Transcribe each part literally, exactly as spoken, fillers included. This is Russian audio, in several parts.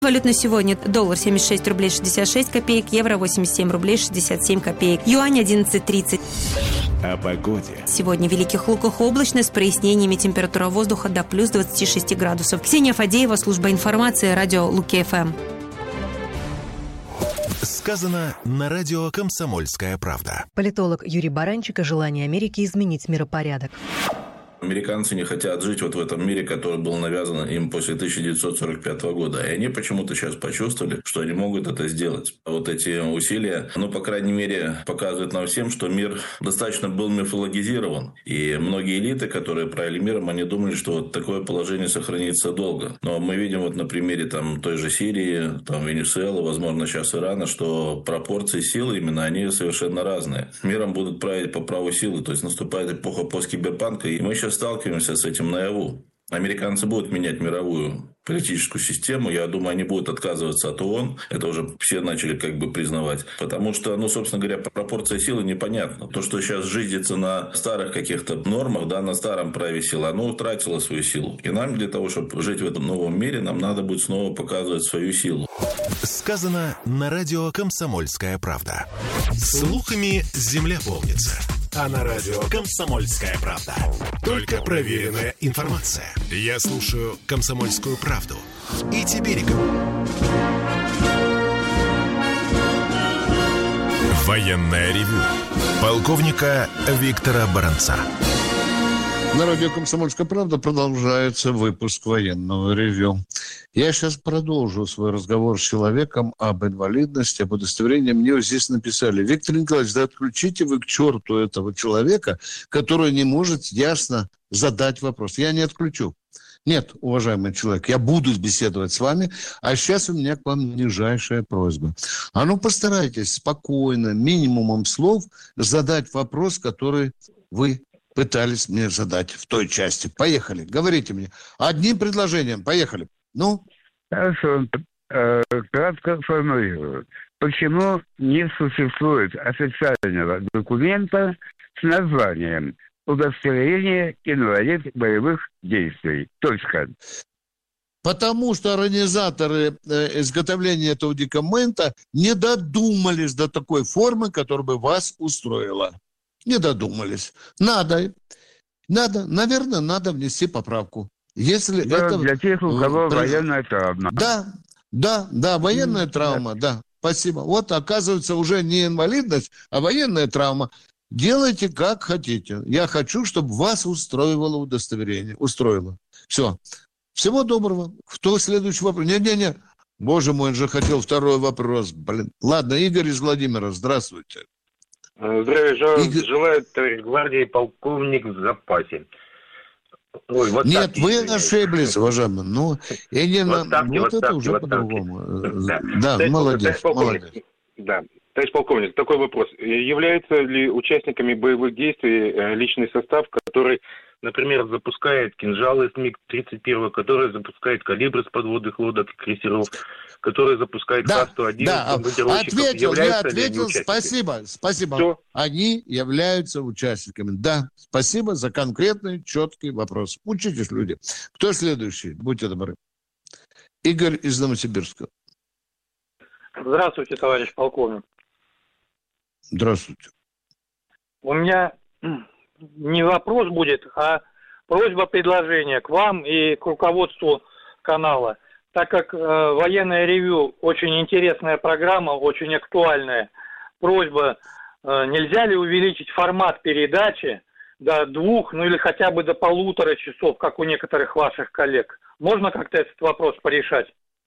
Валют на сегодня: доллар семьдесят шесть рублей шестьдесят шесть копеек, евро восемьдесят семь рублей шестьдесят семь копеек, юань одиннадцать тридцать. О погоде. Сегодня в Великих Луках облачно, с прояснениями, температура воздуха до плюс двадцать шесть градусов. Ксения Фадеева, служба информации, радио Луки-ФМ. Сказано на радио «Комсомольская правда». Политолог Юрий Баранчик о желании Америки изменить миропорядок. Американцы не хотят жить вот в этом мире, который был навязан им после тысяча девятьсот сорок пятого года. И они почему-то сейчас почувствовали, что они могут это сделать. Вот эти усилия, ну, по крайней мере, показывают нам всем, что мир достаточно был мифологизирован. И многие элиты, которые правили миром, они думали, что вот такое положение сохранится долго. Но мы видим вот на примере там, той же Сирии, там, Венесуэлы, возможно, сейчас Ирана, что пропорции силы именно, они совершенно разные. Миром будут править по праву силы. То есть наступает эпоха посткиберпанка, и мы сейчас сталкиваемся с этим наяву. Американцы будут менять мировую политическую систему. Я думаю, они будут отказываться от ООН. Это уже все начали как бы признавать. Потому что, ну, собственно говоря, пропорция силы непонятна. То, что сейчас жизнится на старых каких-то нормах, да, на старом праве силы, оно утратило свою силу. И нам для того, чтобы жить в этом новом мире, нам надо будет снова показывать свою силу. Сказано на радио «Комсомольская правда». Слухами земля полнится. А на радио «Комсомольская правда» только проверенная информация. Я слушаю «Комсомольскую правду» и тебе рекомендую. Военное ревю полковника Виктора Баранца. На радио «Комсомольская правда» продолжается выпуск военного ревью. Я сейчас продолжу свой разговор с человеком об инвалидности, об удостоверении. Мне вот здесь написали: Виктор Николаевич, да отключите вы к черту этого человека, который не может ясно задать вопрос. Я не отключу. Нет, уважаемый человек, я буду беседовать с вами, а сейчас у меня к вам нижайшая просьба. А ну постарайтесь спокойно, минимумом слов, задать вопрос, который вы пытались мне задать в той части. Поехали, говорите мне. Одним предложением, поехали. Ну? Хорошо. Кратко сформулирую. Почему не существует официального документа с названием «Удостоверение инвалид боевых действий»? Точка. Потому что организаторы э, изготовления этого документа не додумались до такой формы, которая бы вас устроила. Не додумались. Надо, надо, наверное, надо внести поправку. Если да, это... Для тех, у кого при... военная травма. Да, да, да, военная mm, травма, да. да. Спасибо. Вот, оказывается, уже не инвалидность, а военная травма. Делайте, как хотите. Я хочу, чтобы вас устроило удостоверение. Устроило. Все. Всего доброго. Кто следующий вопрос? Не-не-не. Боже мой, он же хотел второй вопрос. Блин. Ладно, Игорь из Владимира. Здравствуйте. Здравия желаю, Игорь... желаю, товарищ гвардии, полковник в запасе. Ой, вот Нет, вы извиняюсь. Ошиблись, уважаемый. Ну, и не вот, на... ставьте, вот вот это ставьте, уже вот по-другому. Да, да товарищ, молодец, товарищ молодец. Да, товарищ полковник, такой вопрос. Являются ли участниками боевых действий личный состав, который, например, запускает кинжалы с миг тридцать один, который запускает калибры с подводных лодок и крейсеров, который запускает да, Х сто один, да, ответил, я ответил, спасибо, спасибо. Все. Они являются участниками. Да, спасибо за конкретный, четкий вопрос. Учитесь, люди. Кто следующий? Будьте добры. Игорь из Новосибирска. Здравствуйте, товарищ полковник. Здравствуйте. У меня не вопрос будет, а просьба, предложение к вам и к руководству канала. Так как э, военное ревью очень интересная программа, очень актуальная, просьба, э, нельзя ли увеличить формат передачи до двух, ну или хотя бы до полутора часов, как у некоторых ваших коллег? Можно как-то этот вопрос порешать?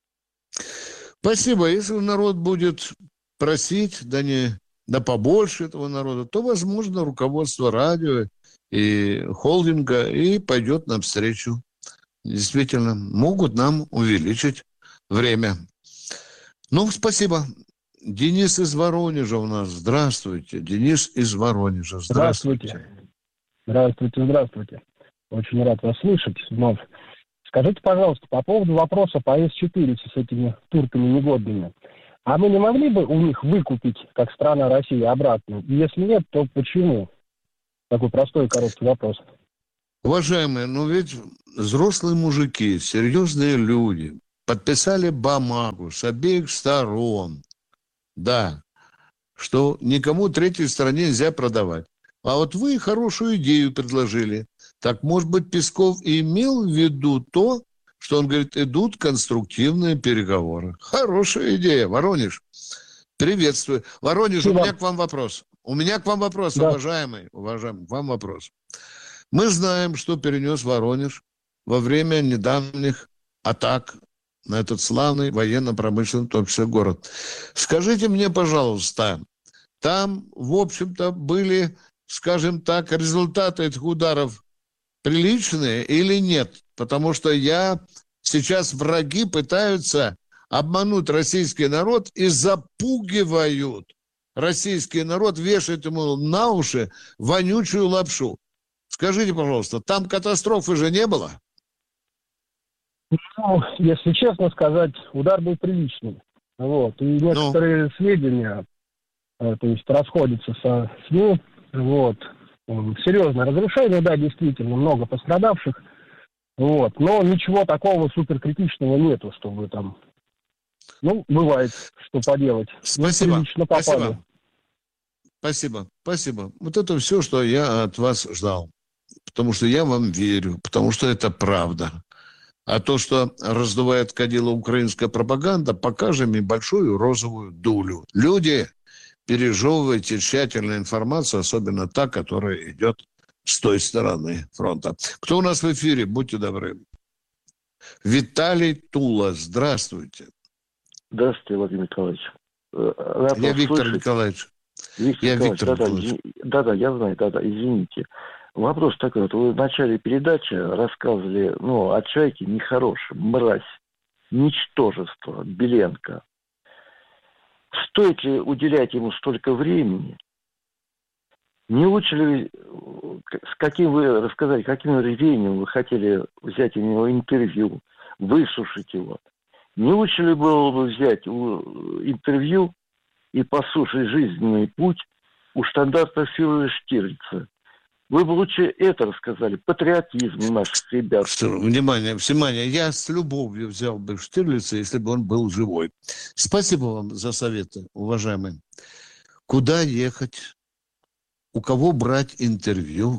Спасибо. Если народ будет просить, да не, да побольше этого народа, то, возможно, руководство радио и холдинга и пойдет навстречу. Действительно, могут нам увеличить время. Ну, спасибо. Денис из Воронежа у нас. Здравствуйте. Денис из Воронежа. Здравствуйте. Здравствуйте, здравствуйте. Очень рад вас слышать вновь. Скажите, пожалуйста, по поводу вопроса по эс четыре с этими турками негодными. А мы не могли бы у них выкупить, как страна Россия, обратно? И если нет, то почему? Такой простой и короткий вопрос. Уважаемые, ну ведь взрослые мужики, серьезные люди, подписали бумагу с обеих сторон, да, что никому третьей стране нельзя продавать. А вот вы хорошую идею предложили. Так, может быть, Песков и имел в виду то, что он говорит, идут конструктивные переговоры. Хорошая идея, Воронеж. Приветствую. Воронеж, Спасибо. У меня к вам вопрос. У меня к вам вопрос, да. уважаемый, уважаемый, к вам вопрос. Мы знаем, что перенес Воронеж во время недавних атак на этот славный военно-промышленный, в том числе, город. Скажите мне, пожалуйста, там, в общем-то, были, скажем так, результаты этих ударов приличные или нет? Потому что я сейчас враги пытаются обмануть российский народ и запугивают российский народ, вешают ему на уши вонючую лапшу. Скажите, пожалуйста, там катастрофы же не было? Ну, если честно сказать, удар был приличный. Вот. И некоторые ну. сведения, то есть, расходятся со СМИ. Вот. Серьезное разрушение, да, действительно, много пострадавших. Вот. Но ничего такого суперкритичного нету, чтобы там... Ну, бывает, что поделать. Спасибо. Спасибо. Спасибо. Спасибо. Вот это все, что я от вас ждал. Потому что я вам верю. Потому что это правда. А то, что раздувает кадила украинская пропаганда, покажем им большую розовую дулю. Люди, пережевывайте тщательно информацию, особенно та, которая идет с той стороны фронта. Кто у нас в эфире? Будьте добры. Виталий Тула. Здравствуйте. Здравствуйте, Владимир Николаевич. Рад я Виктор слышать. Николаевич. Виктор я Николаевич, Виктор да, Николаевич. Да, да, я знаю, да, да, извините. Вопрос такой, вот вы в начале передачи рассказывали, ну, о человеке нехорошем, мразь, ничтожество, Беленко. Стоит ли уделять ему столько времени? Не лучше ли, с каким вы рассказали, каким рвением вы хотели взять у него интервью, выслушать его? Не лучше ли было бы взять интервью и послушать жизненный путь у штандарта-фюрера Штирлица? Вы бы лучше это рассказали, патриотизм наших ребят. Внимание, внимание, я с любовью взял бы Штирлица, если бы он был живой. Спасибо вам за советы, уважаемые. Куда ехать? У кого брать интервью?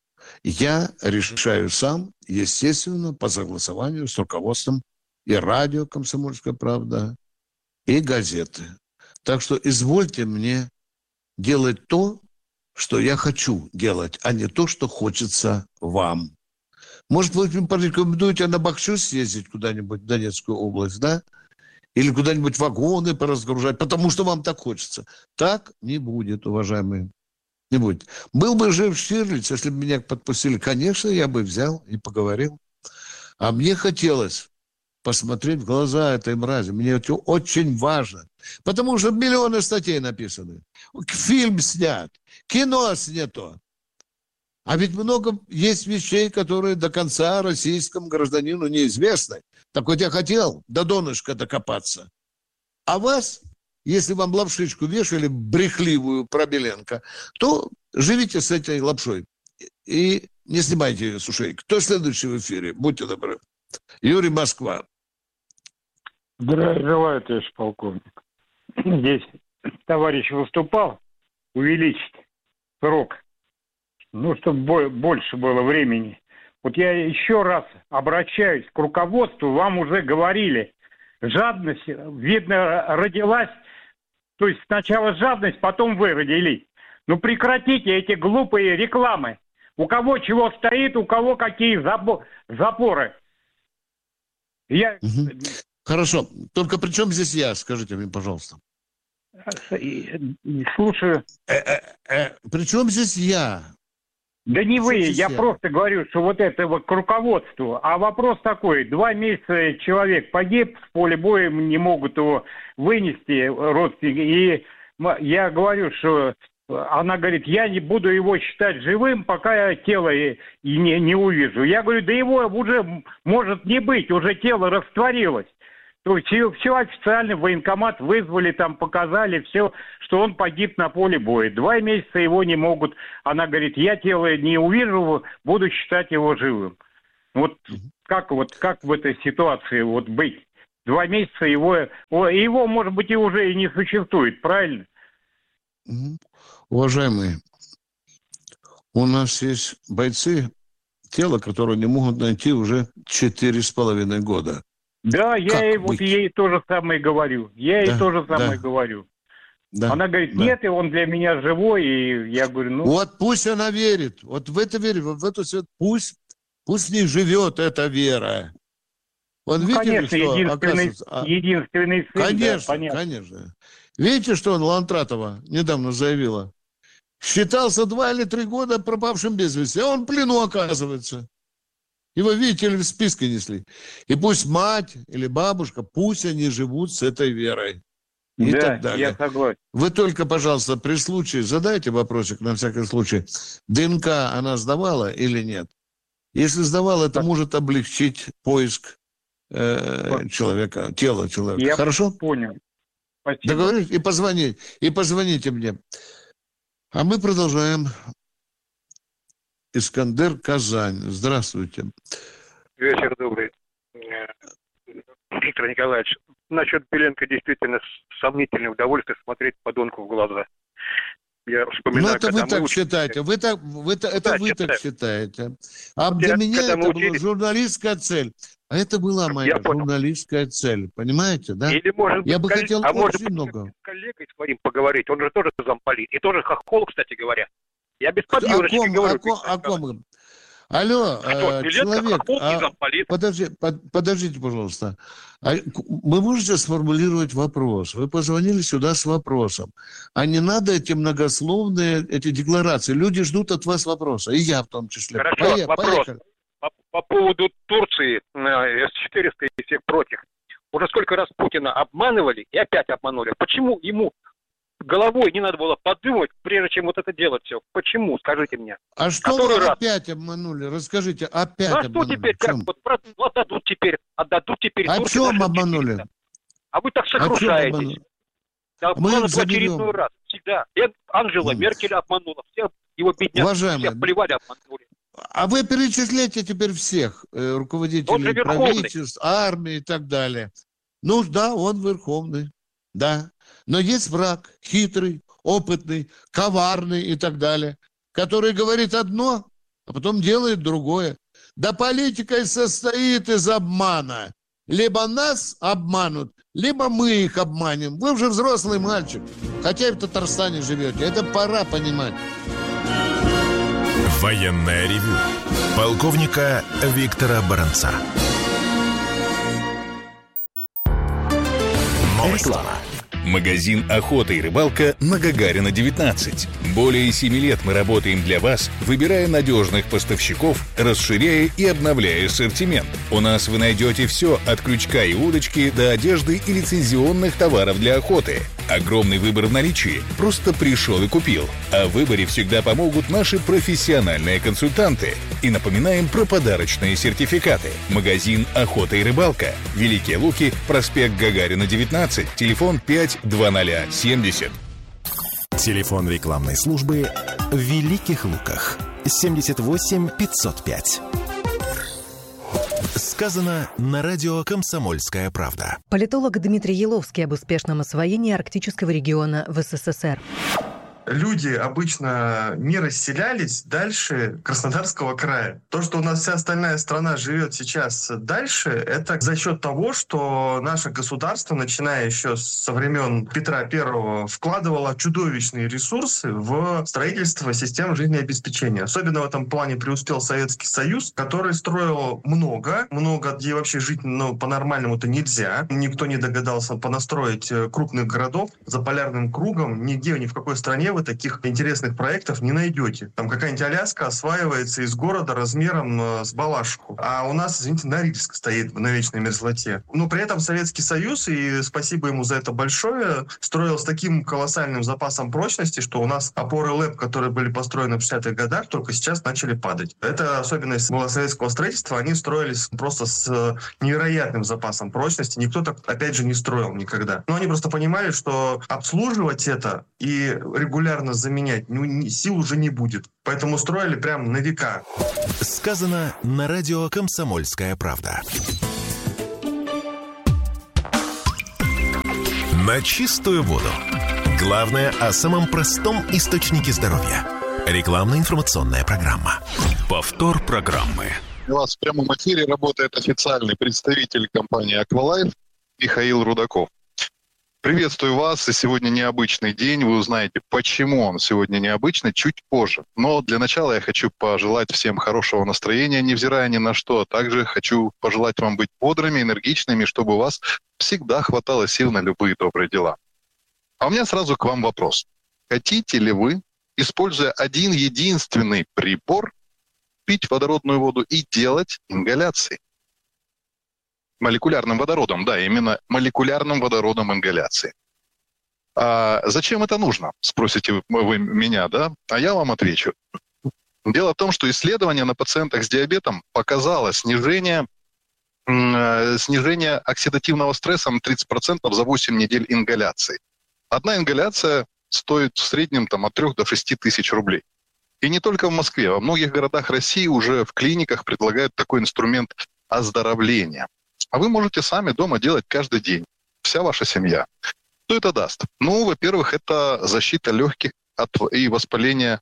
Я решаю сам, естественно, по согласованию с руководством и радио «Комсомольская правда», и газеты. Так что извольте мне делать то, что я хочу делать, а не то, что хочется вам. Может, вы порекомендуете на Бахчу съездить куда-нибудь в Донецкую область, да? Или куда-нибудь вагоны поразгружать, потому что вам так хочется. Так не будет, уважаемые. Не будет. Был бы жив Штирлиц, если бы меня подпустили, конечно, я бы взял и поговорил. А мне хотелось посмотреть в глаза этой мрази. Мне это очень важно. Потому что миллионы статей написаны. Фильм снят. Кино снято. А ведь много есть вещей, которые до конца российскому гражданину неизвестны. Так вот я хотел до донышка докопаться. А вас, если вам лапшичку вешали брехливую про Беленко, то живите с этой лапшой. И не снимайте ее с ушей. Кто следующий в эфире? Будьте добры. Юрий, Москва. Здравия желаю, товарищ полковник. Здесь товарищ выступал увеличить срок, ну, чтобы больше было времени. Вот я еще раз обращаюсь к руководству, вам уже говорили, жадность, видно, родилась, то есть сначала жадность, потом вы родились. Ну, прекратите эти глупые рекламы. У кого чего стоит, у кого какие запоры. Я... Угу. Хорошо. Только при чем здесь я? Скажите мне, пожалуйста. Слушаю. При чем здесь я? Да не вы, я, я просто говорю, что вот это вот к руководству. А вопрос такой, два месяца человек погиб, с поля боя не могут его вынести, родственники. И я говорю, что она говорит, я не буду его считать живым, пока я тело и не, не увижу. Я говорю, да его уже может не быть, уже тело растворилось. То есть все, все официально в военкомат вызвали, там показали все, что он погиб на поле боя. Два месяца его не могут. Она говорит, я тело не увижу, буду считать его живым. Вот как вот как в этой ситуации вот быть? два месяца его, его, может быть, и уже и не существует, правильно? Уважаемые, у нас есть бойцы тела, которые не могут найти уже четыре с половиной года. Да, я ей, вот ей то же самое говорю. Я да, ей то же самое да. говорю. Да, она говорит, да. нет, и он для меня живой, и я говорю, ну... Вот пусть она верит, вот в это верит, вот в эту свет, пусть, пусть не живет эта вера. Он, ну, видите, конечно, что, единственный, единственный сын, конечно, да, понятно. Конечно. Видите, что он, Лантратова, недавно заявила? Считался два или три года пропавшим без вести, а он в плену оказывается. Его, видите ли, в списке несли. И пусть мать или бабушка, пусть они живут с этой верой. И да, так далее. Я согласен. Вы только, пожалуйста, при случае задайте вопросик на всякий случай. ДНК она сдавала или нет? Если сдавала, это может облегчить поиск э, человека, тела человека. Я Хорошо? Понял. Спасибо. Договорились? И позвоните, и позвоните мне. А мы продолжаем. Искандер, Казань. Здравствуйте. Вечер добрый. Виктор Николаевич, насчет Беленко действительно сомнительное удовольствие смотреть подонку в глаза. Я вспоминаю, ну, это вы так учились... считаете. Вы так, вы, это да, вы считаю. так считаете. А вот для я, меня это учились... была журналистская цель. А это была моя я журналистская понял. Цель. Понимаете, да? Или, может быть, я бы коллег... хотел а очень может быть, много. с коллегой своим поговорить. Он же тоже замполит. И тоже хохол, кстати говоря. Я без подъемочки говорю. О ком, о ком? Алло, Что, э, человек, а, подожди, под, подождите, пожалуйста. А, вы можете сформулировать вопрос? Вы позвонили сюда с вопросом. А не надо эти многословные, эти декларации. Люди ждут от вас вопроса. И я в том числе. Хорошо, Поехали, вопрос. По, по поводу Турции, эс четыреста и всех прочих. Уже сколько раз Путина обманывали и опять обманули. Почему ему головой не надо было подумать, прежде чем вот это делать все? Почему, скажите мне? А что Который вы раз? опять обманули? Расскажите, опять ну, а обманули? что теперь? Как? Вот, ну, отдадут теперь, отдадут теперь. О чем обманули? А вы так сокрушаетесь. Да, мы в очередной раз. Всегда. И Анжела mm. Меркель обманула. Все его бедняки, всех плевали, обманули. А вы перечисляете теперь всех э, руководителей правительств, армии и так далее. Ну да, он верховный, да. Но есть враг, хитрый, опытный, коварный и так далее, который говорит одно, а потом делает другое. Да политика и состоит из обмана. Либо нас обманут, либо мы их обманем. Вы уже взрослый мальчик, хотя и в Татарстане живете. Это пора понимать. Военное ревю полковника Виктора Баранца. Реклама. Магазин «Охота и рыбалка» на Гагарина, девятнадцать. Более семи лет мы работаем для вас, выбирая надежных поставщиков, расширяя и обновляя ассортимент. У нас вы найдете все от крючка и удочки до одежды и лицензионных товаров для охоты. Огромный выбор в наличии. Просто пришел и купил. А в выборе всегда помогут наши профессиональные консультанты. И напоминаем про подарочные сертификаты. Магазин «Охота и рыбалка». Великие Луки, проспект Гагарина, девятнадцать. Телефон пять двадцать семьдесят. Телефон рекламной службы в Великих Луках. семьдесят восемь пятьсот пять. Сказано на радио «Комсомольская правда». Политолог Дмитрий Еловский об успешном освоении арктического региона в СССР. Люди обычно не расселялись дальше Краснодарского края. То, что у нас вся остальная страна живет сейчас дальше, это за счет того, что наше государство, начиная еще со времен Петра Первого, вкладывало чудовищные ресурсы в строительство систем жизнеобеспечения. Особенно в этом плане преуспел Советский Союз, который строил много, много, где вообще жить ну, по-нормальному-то нельзя. Никто не догадался понастроить крупных городов за полярным кругом. Нигде, ни в какой стране вы таких интересных проектов не найдете. Там какая-нибудь Аляска осваивается из города размером э, с Балашиху. А у нас, извините, Норильск стоит на вечной мерзлоте. Но при этом Советский Союз, и спасибо ему за это большое, строил с таким колоссальным запасом прочности, что у нас опоры ЛЭП, которые были построены в шестидесятых годах, только сейчас начали падать. Это особенность была советского строительства. Они строились просто с невероятным запасом прочности. Никто так, опять же, не строил никогда. Но они просто понимали, что обслуживать это и регулярно заменять ну, сил уже не будет. Поэтому строили прям на века. Сказано на радио «Комсомольская правда». На чистую воду. Главное о самом простом источнике здоровья. Рекламно-информационная программа. Повтор программы. У вас в прямом эфире работает официальный представитель компании «Аквалайф» Михаил Рудаков. Приветствую вас, и сегодня необычный день. Вы узнаете, почему он сегодня необычный, чуть позже. Но для начала я хочу пожелать всем хорошего настроения, невзирая ни на что. Также хочу пожелать вам быть бодрыми, энергичными, чтобы у вас всегда хватало сил на любые добрые дела. А у меня сразу к вам вопрос. Хотите ли вы, используя один единственный прибор, пить водородную воду и делать ингаляции? Молекулярным водородом, да, именно молекулярным водородом ингаляции. А зачем это нужно, спросите вы меня, да? А я вам отвечу. Дело в том, что исследование на пациентах с диабетом показало снижение, э, снижение оксидативного стресса на тридцать процентов за восемь недель ингаляции. Одна ингаляция стоит в среднем там, от трёх до шести тысяч рублей. И не только в Москве, во многих городах России уже в клиниках предлагают такой инструмент оздоровления. А вы можете сами дома делать каждый день. Вся ваша семья. Что это даст? Ну, во-первых, это защита легких от, и воспаления,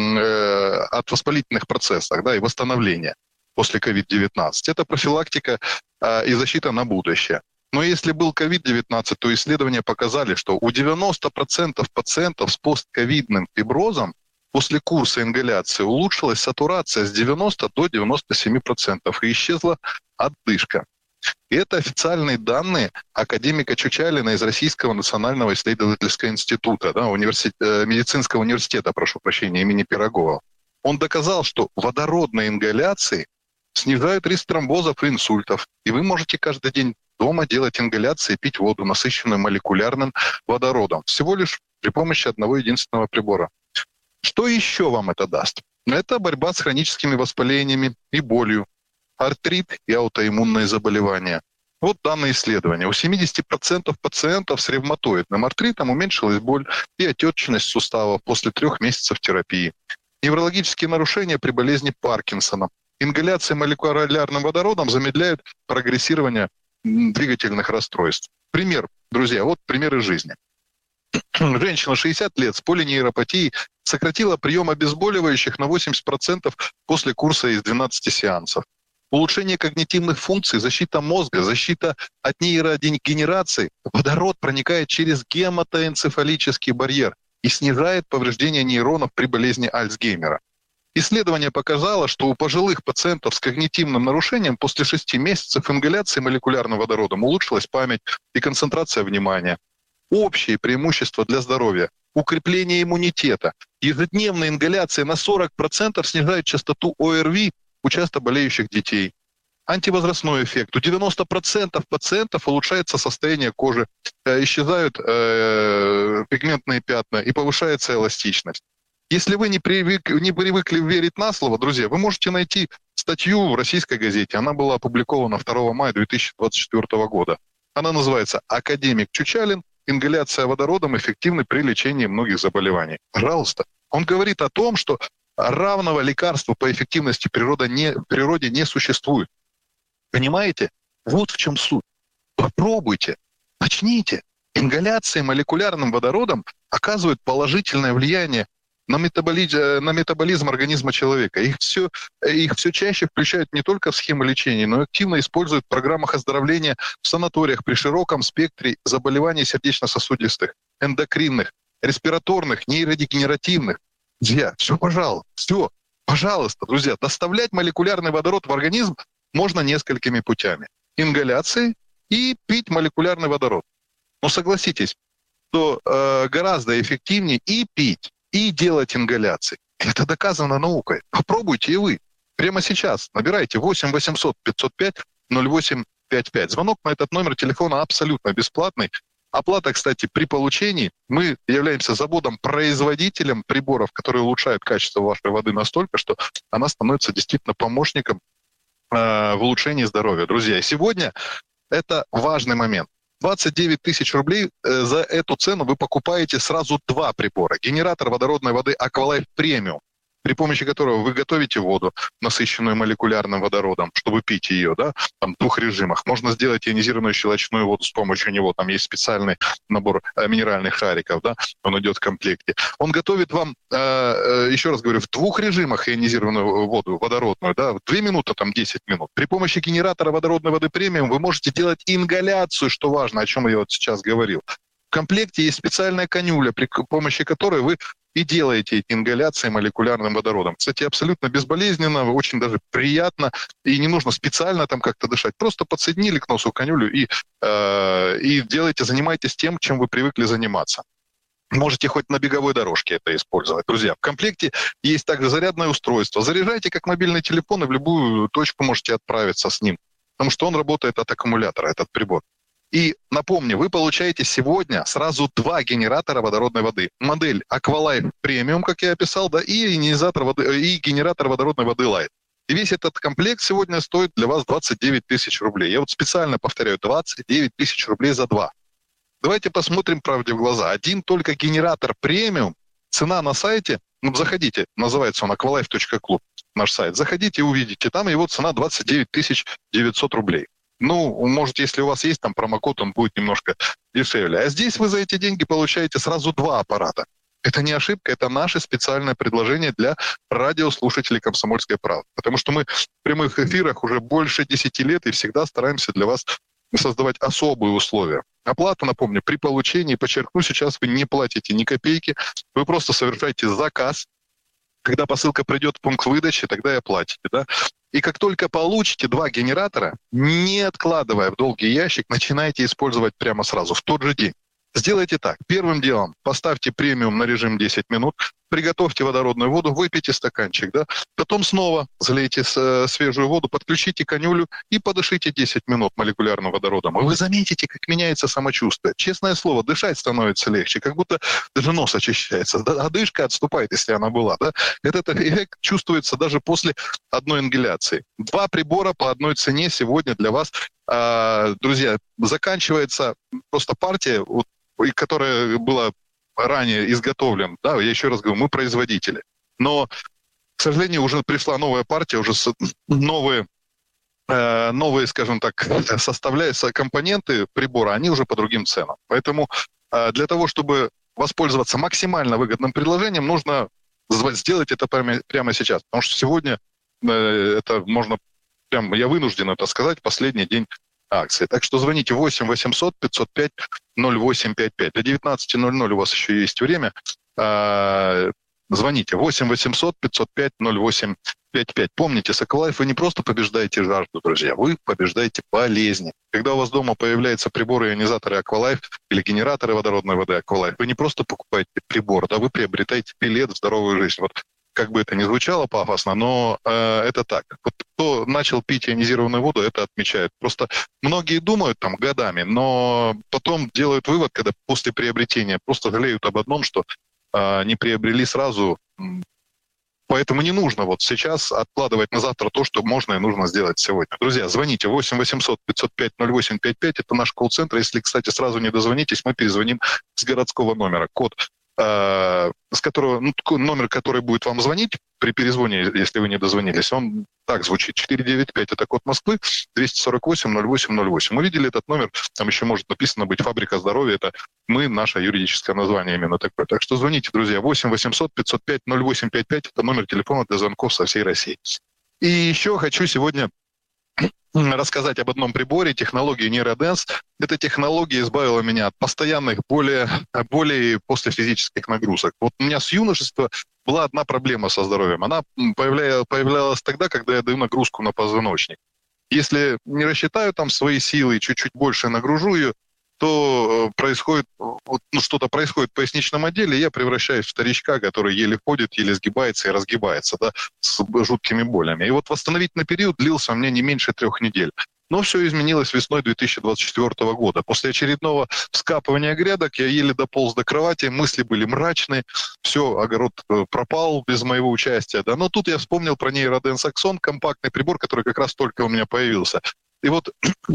э, от воспалительных процессов, да, и восстановления после ковид девятнадцать. Это профилактика э, и защита на будущее. Но если был ковид девятнадцать, то исследования показали, что у девяноста процентов пациентов с постковидным фиброзом после курса ингаляции улучшилась сатурация с девяноста до девяноста семи процентов и исчезла отдышка. И это официальные данные академика Чучалина из Российского национального исследовательского института, да, университет, медицинского университета, прошу прощения, имени Пирогова. Он доказал, что водородные ингаляции снижают риск тромбозов и инсультов. И вы можете каждый день дома делать ингаляции и пить воду, насыщенную молекулярным водородом. Всего лишь при помощи одного единственного прибора. Что еще вам это даст? Это борьба с хроническими воспалениями и болью, артрит и аутоиммунные заболевания. Вот данные исследования. У семидесяти процентов пациентов с ревматоидным артритом уменьшилась боль и отечность суставов после трех месяцев терапии. Неврологические нарушения при болезни Паркинсона. Ингаляция молекулярным водородом замедляет прогрессирование двигательных расстройств. Пример, друзья, вот примеры жизни. Женщина шестьдесят лет с полинейропатией сократила прием обезболивающих на восемьдесят процентов после курса из двенадцати сеансов. Улучшение когнитивных функций, защита мозга, защита от нейродегенерации. Водород проникает через гематоэнцефалический барьер и снижает повреждение нейронов при болезни Альцгеймера. Исследование показало, что у пожилых пациентов с когнитивным нарушением после шести месяцев ингаляции молекулярным водородом улучшилась память и концентрация внимания. Общие преимущества для здоровья. Укрепление иммунитета. Ежедневная ингаляция на сорок процентов снижает частоту ОРВИ у часто болеющих детей. Антивозрастной эффект. У девяноста процентов пациентов улучшается состояние кожи, э, исчезают э, пигментные пятна и повышается эластичность. Если вы не, привык, не привыкли верить на слово, друзья, вы можете найти статью в российской газете. Она была опубликована второго мая две тысячи двадцать четвёртого года. Она называется «Академик Чучалин. Ингаляция водородом эффективна при лечении многих заболеваний». Пожалуйста. Он говорит о том, что равного лекарства по эффективности природа не, в природе не существует. Понимаете? Вот в чем суть. Попробуйте, начните. Ингаляция молекулярным водородом оказывает положительное влияние на метаболизм, на метаболизм организма человека. Их все, их все чаще включают не только в схемы лечения, но и активно используют в программах оздоровления в санаториях при широком спектре заболеваний сердечно-сосудистых, эндокринных, респираторных, нейродегенеративных. Друзья, все, пожалуйста, все, пожалуйста, друзья, доставлять молекулярный водород в организм можно несколькими путями. Ингаляции и пить молекулярный водород. Но согласитесь, что э, гораздо эффективнее и пить, и делать ингаляции. Это доказано наукой. Попробуйте и вы. Прямо сейчас набирайте восемь восемьсот пятьсот пять ноль восемь пять пять. Звонок на этот номер телефона абсолютно бесплатный. Оплата, кстати, при получении. Мы являемся заводом-производителем приборов, которые улучшают качество вашей воды настолько, что она становится действительно помощником э, в улучшении здоровья. Друзья, сегодня это важный момент. двадцать девять тысяч рублей э, за эту цену вы покупаете сразу два прибора. Генератор водородной воды Aqualife Premium. при помощи которого вы готовите воду, насыщенную молекулярным водородом, чтобы пить ее, да, там, в двух режимах. Можно сделать ионизированную щелочную воду с помощью него. Там есть специальный набор э, минеральных шариков, да, он идет в комплекте. Он готовит вам, э, э, еще раз говорю, в двух режимах ионизированную воду, водородную, да, в две минуты, там, десять минут. При помощи генератора водородной воды премиум вы можете делать ингаляцию, что важно, о чем я вот сейчас говорил. В комплекте есть специальная канюля, при помощи которой вы и делаете эти ингаляции молекулярным водородом. Кстати, абсолютно безболезненно, очень даже приятно, и не нужно специально там как-то дышать. Просто подсоединили к носу канюлю и, э, и делайте, занимайтесь тем, чем вы привыкли заниматься. Можете хоть на беговой дорожке это использовать. Друзья, в комплекте есть также зарядное устройство. Заряжайте как мобильный телефон и в любую точку можете отправиться с ним, потому что он работает от аккумулятора, этот прибор. И напомню, вы получаете сегодня сразу два генератора водородной воды. Модель Aqualife Premium, как я описал, да, и ионизатор воды, и генератор водородной воды Light. И весь этот комплект сегодня стоит для вас двадцать девять тысяч рублей. Я вот специально повторяю, двадцать девять тысяч рублей за два. Давайте посмотрим правде в глаза. Один только генератор премиум, цена на сайте, ну, заходите, называется он aqualife точка клуб, наш сайт. Заходите и увидите, там его цена двадцать девять тысяч девятьсот рублей. Ну, может, если у вас есть там промокод, он будет немножко дешевле. А здесь вы за эти деньги получаете сразу два аппарата. Это не ошибка, это наше специальное предложение для радиослушателей «Комсомольской правды». Потому что мы в прямых эфирах уже больше десяти лет и всегда стараемся для вас создавать особые условия. Оплата, напомню, при получении, подчеркну, сейчас вы не платите ни копейки, вы просто совершаете заказ. Когда посылка придет в пункт выдачи, тогда и оплатите, да? И как только получите два генератора, не откладывая в долгий ящик, начинайте использовать прямо сразу, в тот же день. Сделайте так. Первым делом поставьте премиум на режим десять минут, приготовьте водородную воду, выпейте стаканчик, да. Потом снова залейте свежую воду, подключите канюлю и подышите десять минут молекулярным водородом. И вы заметите, как меняется самочувствие. Честное слово, дышать становится легче, как будто даже нос очищается. Одышка отступает, если она была, да. Этот эффект чувствуется даже после одной ингаляции. Два прибора по одной цене сегодня для вас. Друзья, заканчивается просто партия, которая была ранее изготовлена. Да, я еще раз говорю, мы производители. Но, к сожалению, уже пришла новая партия, уже новые, новые, скажем так, составляются компоненты прибора, они уже по другим ценам. Поэтому для того, чтобы воспользоваться максимально выгодным предложением, нужно сделать это прямо, прямо сейчас. Потому что сегодня это можно... Прям я вынужден это сказать, последний день акции. Так что звоните восемь восемьсот пятьсот пять ноль восемь пять пять. До девятнадцати ноль ноль у вас еще есть время. Звоните восемь восемьсот пятьсот пять ноль восемь пять пять. Помните, с Aqualife вы не просто побеждаете жажду, друзья, вы побеждаете болезни. Когда у вас дома появляются приборы ионизаторы Aqualife или генераторы водородной воды Aqualife, вы не просто покупаете прибор, да, вы приобретаете билет в здоровую жизнь. Вот как бы это ни звучало пафосно, но э, это так. Вот кто начал пить ионизированную воду, это отмечает. Просто многие думают там годами, но потом делают вывод, когда после приобретения просто жалеют об одном, что э, не приобрели сразу. Поэтому не нужно вот сейчас откладывать на завтра то, что можно и нужно сделать сегодня. Друзья, звоните восемь восемьсот пятьсот пять ноль восемь пять пять. Это наш колл-центр. Если, кстати, сразу не дозвонитесь, мы перезвоним с городского номера. Код с которого, ну, номер, который будет вам звонить при перезвоне, если вы не дозвонились, он так звучит: четыре девять пять, это код Москвы, двести сорок восемь ноль восемь ноль восемь. Увидели этот номер, там еще может написано быть «Фабрика здоровья», это мы, наше юридическое название именно такое. Так что звоните, друзья, восемь восемьсот пятьсот пять ноль восемь пять пять, это номер телефона для звонков со всей России. И еще хочу сегодня рассказать об одном приборе, технологии NeuroDance. Эта технология избавила меня от постоянных более, более после физических нагрузок. Вот у меня с юношества была одна проблема со здоровьем. Она появлялась, появлялась тогда, когда я даю нагрузку на позвоночник. Если не рассчитаю там свои силы и чуть-чуть больше нагружу ее, то происходит, вот, ну, что-то происходит в поясничном отделе, и я превращаюсь в старичка, который еле ходит, еле сгибается и разгибается, да, с жуткими болями. И вот восстановительный период длился у меня не меньше трех недель. Но все изменилось весной две тысячи двадцать четвёртого года. После очередного вскапывания грядок я еле дополз до кровати, мысли были мрачные, все, огород пропал без моего участия. Да. Но тут я вспомнил про NeuroDance Axon, компактный прибор, который как раз только у меня появился. И вот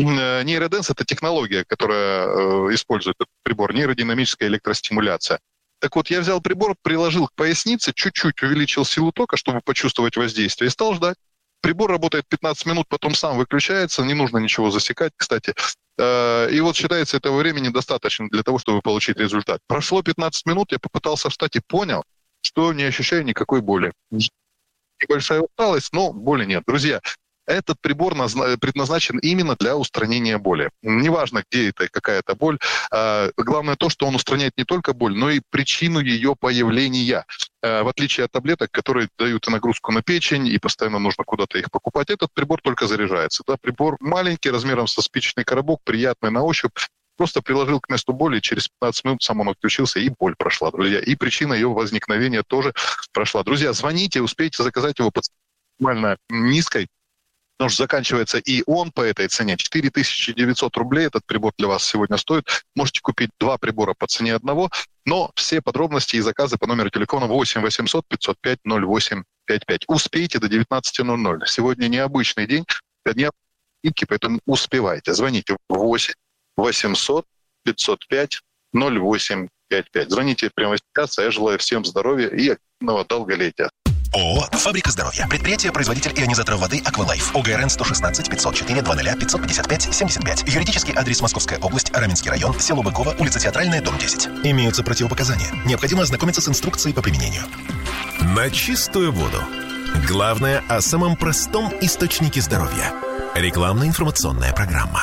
NeuroDance — это технология, которая э, использует этот прибор, нейродинамическая электростимуляция. Так вот, я взял прибор, приложил к пояснице, чуть-чуть увеличил силу тока, чтобы почувствовать воздействие, и стал ждать. Прибор работает пятнадцать минут, потом сам выключается, не нужно ничего засекать, кстати. И вот считается, этого времени достаточно для того, чтобы получить результат. Прошло пятнадцать минут, я попытался встать и понял, что не ощущаю никакой боли. Небольшая усталость, но боли нет. Друзья, этот прибор предназначен именно для устранения боли. Неважно, где это, какая-то боль. Главное то, что он устраняет не только боль, но и причину ее появления. В отличие от таблеток, которые дают нагрузку на печень, и постоянно нужно куда-то их покупать, этот прибор только заряжается. Да? Прибор маленький, размером со спичечный коробок, приятный на ощупь. Просто приложил к месту боли, и через пятнадцать минут сам он отключился, и боль прошла, друзья. И причина ее возникновения тоже прошла. Друзья, звоните, успейте заказать его по максимально низкой. Потому что заканчивается и он по этой цене. четыре тысячи девятьсот рублей этот прибор для вас сегодня стоит. Можете купить два прибора по цене одного. Но все подробности и заказы по номеру телефона восемь восемьсот пятьсот пять ноль восемь пять пять. Успейте до девятнадцати ноль-ноль. Сегодня необычный день, дня скидки, поэтому успевайте. Звоните восемь восемьсот пятьсот пять ноль восемь пять пять. Звоните прямо сейчас. Я желаю всем здоровья и активного долголетия. ООО «Фабрика здоровья». Предприятие, производитель ионизаторов воды «Аквалайф». ОГРН сто шестнадцать пятьсот четыре двадцать пятьсот пятьдесят пять семьдесят пять. Юридический адрес: Московская область, Раменский район, село Быково, улица Театральная, дом десять. Имеются противопоказания. Необходимо ознакомиться с инструкцией по применению. На чистую воду. Главное о самом простом источнике здоровья. Рекламно-информационная программа.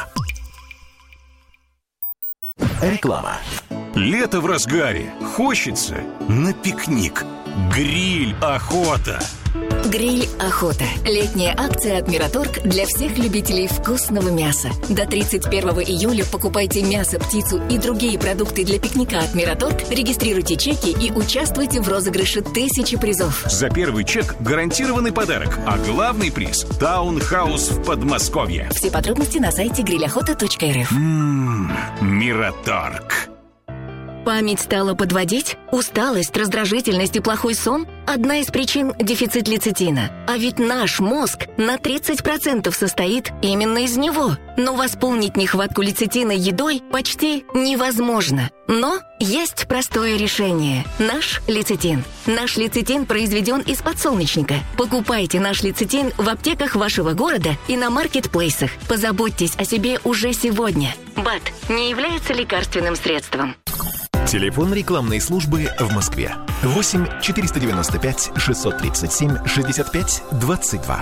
Реклама. Лето в разгаре. Хочется на пикник. Гриль охота. Гриль охота. Летняя акция от Мираторг для всех любителей вкусного мяса. До тридцать первого июля покупайте мясо, птицу и другие продукты для пикника от Мираторг, регистрируйте чеки и участвуйте в розыгрыше тысячи призов. За первый чек гарантированный подарок, а главный приз – таунхаус в Подмосковье. Все подробности на сайте гриль охота точка эр эф. Ммм, Мираторг. Память стала подводить? Усталость, раздражительность и плохой сон? Одна из причин – дефицит лецитина. А ведь наш мозг на тридцать процентов состоит именно из него. Но восполнить нехватку лецитина едой почти невозможно. Но есть простое решение – наш лецитин. Наш лецитин произведен из подсолнечника. Покупайте наш лецитин в аптеках вашего города и на маркетплейсах. Позаботьтесь о себе уже сегодня. БАД не является лекарственным средством. Телефон рекламной службы в Москве. восемь четыреста девяносто пять шестьсот тридцать семь шестьдесят пять двадцать два.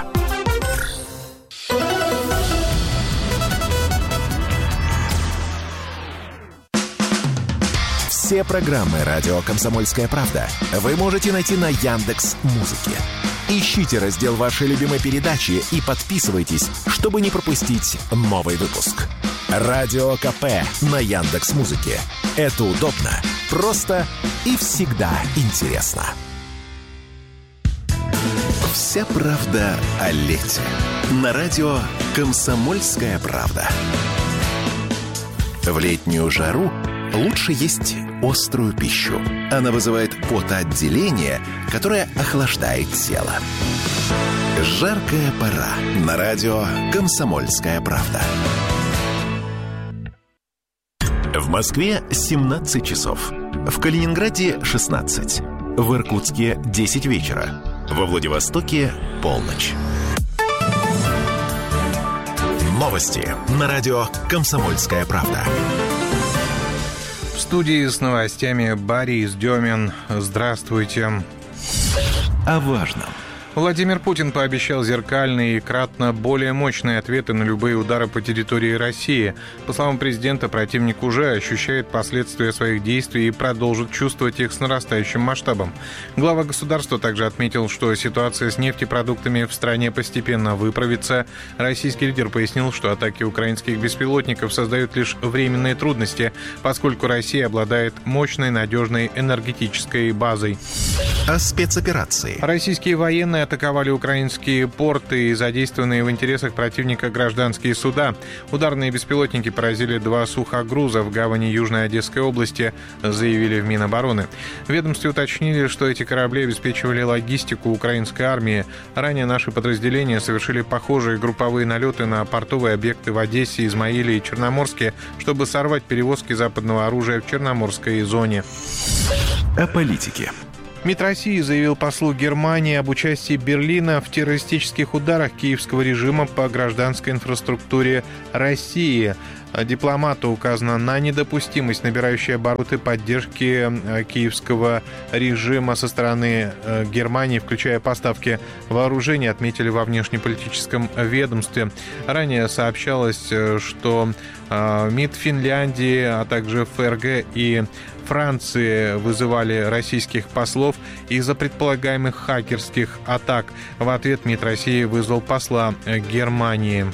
Все программы «Радио Комсомольская правда» вы можете найти на Яндекс.Музыке. Ищите раздел вашей любимой передачи и подписывайтесь, чтобы не пропустить новый выпуск. Радио КП на Яндекс.Музыке. Это удобно, просто и всегда интересно. Вся правда о лете. На радио «Комсомольская правда». В летнюю жару лучше есть острую пищу. Она вызывает потоотделение, которое охлаждает тело. Жаркая пора. На радио «Комсомольская правда». В Москве семнадцать часов. В Калининграде шестнадцать. В Иркутске десять вечера. Во Владивостоке полночь. Новости на радио «Комсомольская правда». В студии с новостями Борис Демин. Здравствуйте. О важном. Владимир Путин пообещал зеркальные и кратно более мощные ответы на любые удары по территории России. По словам президента, противник уже ощущает последствия своих действий и продолжит чувствовать их с нарастающим масштабом. Глава государства также отметил, что ситуация с нефтепродуктами в стране постепенно выправится. Российский лидер пояснил, что атаки украинских беспилотников создают лишь временные трудности, поскольку Россия обладает мощной, надежной энергетической базой. О спецоперации. Российские военные атаковали украинские порты и задействованные в интересах противника гражданские суда. Ударные беспилотники поразили два сухогруза в гавани Южной Одесской области, заявили в Минобороны. В ведомстве уточнили, что эти корабли обеспечивали логистику украинской армии. Ранее наши подразделения совершили похожие групповые налеты на портовые объекты в Одессе, Измаиле и Черноморске, чтобы сорвать перевозки западного оружия в Черноморской зоне. о политике. МИД России заявил послу Германии об участии Берлина в террористических ударах киевского режима по гражданской инфраструктуре России. Дипломату указано на недопустимость набирающей обороты поддержки киевского режима со стороны Германии, включая поставки вооружений, отметили во внешнеполитическом ведомстве. Ранее сообщалось, что МИД Финляндии, а также ФРГ и Франции вызывали российских послов из-за предполагаемых хакерских атак. В ответ МИД России вызвал посла Германии.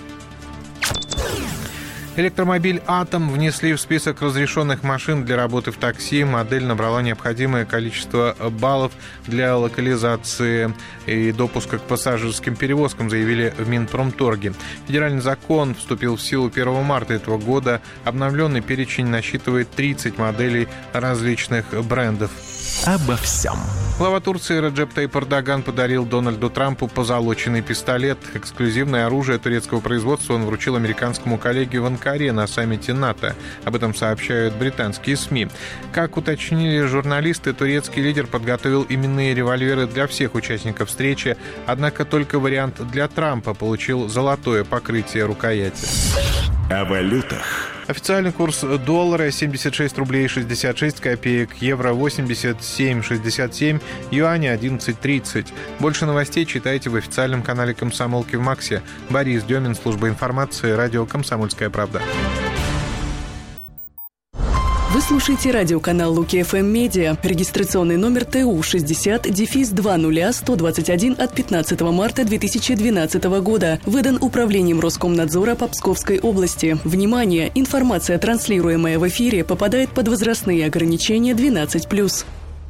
Электромобиль «Атом» внесли в список разрешенных машин для работы в такси. Модель набрала необходимое количество баллов для локализации и допуска к пассажирским перевозкам, заявили в Минпромторге. Федеральный закон вступил в силу первого марта этого года. Обновленный перечень насчитывает тридцать моделей различных брендов. Обо всем. Глава Турции Реджеп Тайип Эрдоган подарил Дональду Трампу позолоченный пистолет. Эксклюзивное оружие турецкого производства он вручил американскому коллеге в Анкаре на саммите НАТО. Об этом сообщают британские СМИ. Как уточнили журналисты, турецкий лидер подготовил именные револьверы для всех участников встречи, однако только вариант для Трампа получил золотое покрытие рукояти. О валютах. Официальный курс доллара семьдесят шесть рублей шестьдесят шесть копеек, евро восемьдесят семь шестьдесят семь, юаня одиннадцать тридцать. Больше новостей читайте в официальном канале «Комсомолки» в Максе. Борис Демин, служба информации, радио «Комсомольская правда». Вы слушаете радиоканал Луки эф эм Медиа. Регистрационный номер Т У шестьдесят два ноль сто двадцать один от пятнадцатого марта две тысячи двенадцатого года. Выдан Управлением Роскомнадзора по Псковской области. Внимание! Информация, транслируемая в эфире, попадает под возрастные ограничения двенадцать плюс.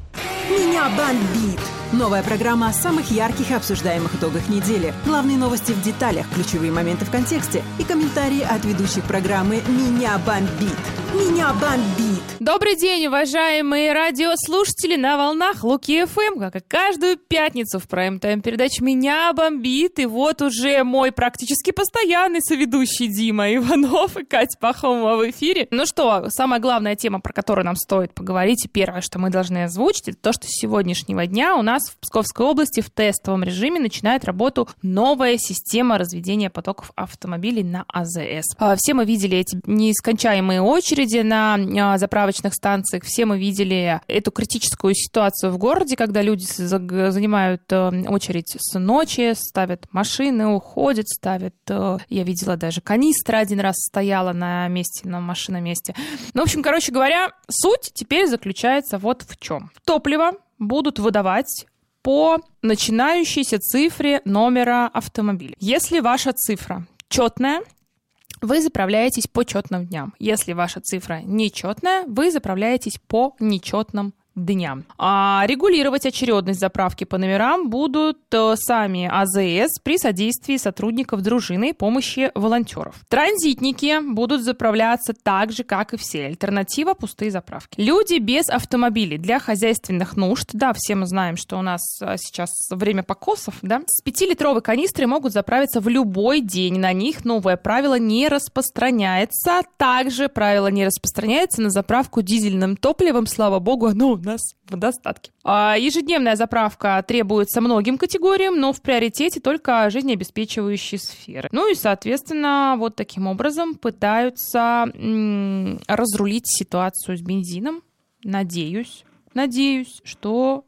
Меня бомбит! Новая программа о самых ярких и обсуждаемых итогах недели. Главные новости в деталях, ключевые моменты в контексте и комментарии от ведущих программы «Меня бомбит». Меня бомбит! Добрый день, уважаемые радиослушатели на волнах Луки эф эм, как и каждую пятницу в прайм-тайм передаче «Меня бомбит». И вот уже мой практически постоянный соведущий Дима Иванов и Катя Пахомова в эфире. Ну что, самая главная тема, про которую нам стоит поговорить, и первое, что мы должны озвучить, это то, что с сегодняшнего дня у нас в Псковской области в тестовом режиме начинает работу новая система разведения потоков автомобилей на А Зэ Эс. Все мы видели эти нескончаемые очереди на заправочных станциях, все мы видели эту критическую ситуацию в городе, когда люди занимают очередь с ночи, ставят машины, уходят, ставят... Я видела даже канистра один раз стояла на месте, на машиноместе. Ну, в общем, короче говоря, суть теперь заключается вот в чем. Топливо будут выдавать по начинающейся цифре номера автомобиля. Если ваша цифра четная, вы заправляетесь по четным дням. Если ваша цифра нечетная, вы заправляетесь по нечетным дням. А регулировать очередность заправки по номерам будут сами А Зэ Эс при содействии сотрудников дружины и помощи волонтеров. Транзитники будут заправляться так же, как и все. Альтернатива — пустые заправки. Люди без автомобилей для хозяйственных нужд. Да, все мы знаем, что у нас сейчас время покосов, да? С пятилитровой канистры могут заправиться в любой день. На них новое правило не распространяется. Также правило не распространяется на заправку дизельным топливом. Слава богу, оно у нас в достатке. А ежедневная заправка требуется многим категориям, но в приоритете только жизнеобеспечивающие сферы. Ну и, соответственно, вот таким образом пытаются м- разрулить ситуацию с бензином. Надеюсь, надеюсь, что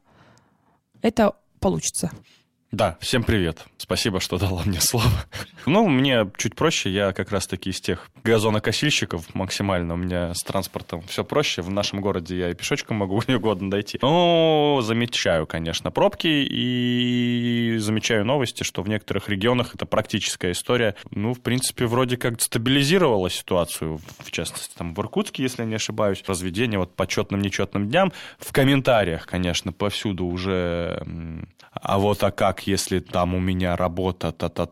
это получится. Да, всем привет. Спасибо, что дала мне слово. Ну, мне чуть проще. Я как раз-таки из тех газонокосильщиков максимально. У меня с транспортом все проще. В нашем городе я и пешочком могу где угодно дойти. Но замечаю, конечно, пробки и замечаю новости, что в некоторых регионах это практическая история. Ну, в принципе, вроде как стабилизировала ситуацию. В частности, там в Иркутске, если я не ошибаюсь. Разведение вот по четным, нечетным дням. В комментариях, конечно, повсюду уже... А вот а как как если там у меня работа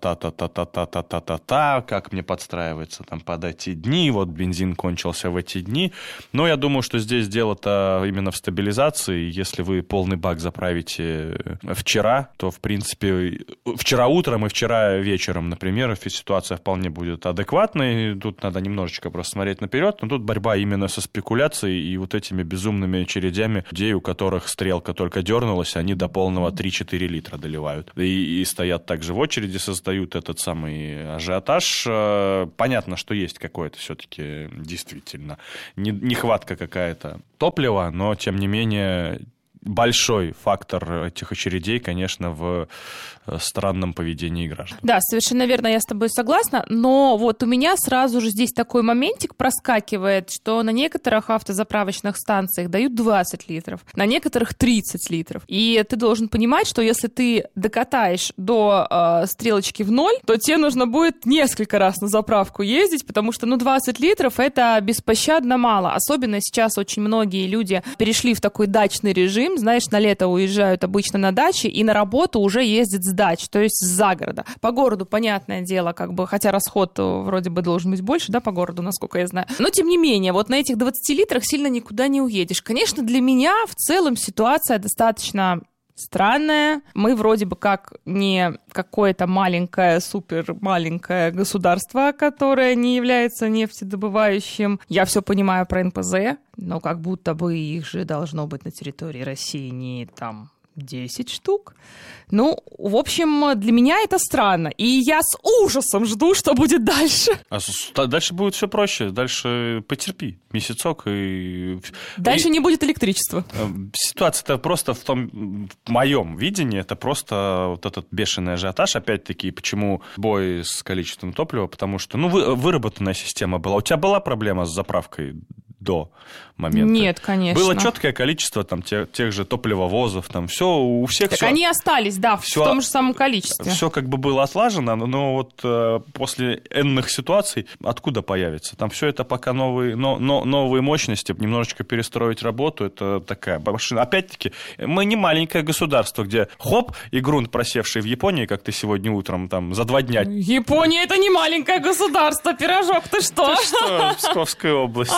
та-та-та-та-та-та-та-та-та-та-та, как мне подстраиваться там под эти дни, вот бензин кончился в эти дни. Но я думаю, что здесь дело-то именно в стабилизации. Если вы полный бак заправите вчера, то, в принципе, вчера утром и вчера вечером, например, ситуация вполне будет адекватной. Тут надо немножечко просто смотреть наперед, но тут борьба именно со спекуляцией и вот этими безумными очередями людей, у которых стрелка только дернулась, они до полного три-четыре литра доливают. И, и стоят также в очереди, создают этот самый ажиотаж. Понятно, что есть какое-то все-таки действительно нехватка какая-то топлива, но, тем не менее, большой фактор этих очередей, конечно, в странном поведении граждан. Да, совершенно верно, я с тобой согласна, но вот у меня сразу же здесь такой моментик проскакивает, что на некоторых автозаправочных станциях дают двадцать литров, на некоторых тридцать литров. И ты должен понимать, что если ты докатаешь до э, стрелочки в ноль, то тебе нужно будет несколько раз на заправку ездить, потому что, ну, двадцать литров — это беспощадно мало. Особенно сейчас очень многие люди перешли в такой дачный режим, знаешь, на лето уезжают обычно на даче и на работу уже ездят с дач, то есть с загорода. По городу, понятное дело, как бы, хотя расход вроде бы должен быть больше, да, по городу, насколько я знаю. Но, тем не менее, вот на этих двадцати литрах сильно никуда не уедешь. Конечно, для меня в целом ситуация достаточно странная. Мы вроде бы как не какое-то маленькое, супер маленькое государство, которое не является нефтедобывающим. Я все понимаю про эн пэ зэ, но как будто бы их же должно быть на территории России не там десять штук. Ну, в общем, для меня это странно. И я с ужасом жду, что будет дальше. А дальше будет все проще. Дальше потерпи месяцок и... Дальше и... не будет электричества. Ситуация-то просто в том... В моем видении это просто вот этот бешеный ажиотаж. Опять-таки, почему бой с количеством топлива? Потому что, ну, вы, выработанная система была. У тебя была проблема с заправкой до момента? Нет, конечно. Было четкое количество там тех, тех же топливовозов, там все у всех. Так все, они остались, да, все, в том же самом количестве. Все как бы было отлажено, но вот э, после энных ситуаций откуда появится? Там все это пока новые, но, но, новые мощности, немножечко перестроить работу, это такая машина. Опять-таки, мы не маленькое государство, где хоп, и грунт, просевший в Японии, как ты сегодня утром там за два дня. Япония — это не маленькое государство, пирожок, ты что? Ты что, Псковская область,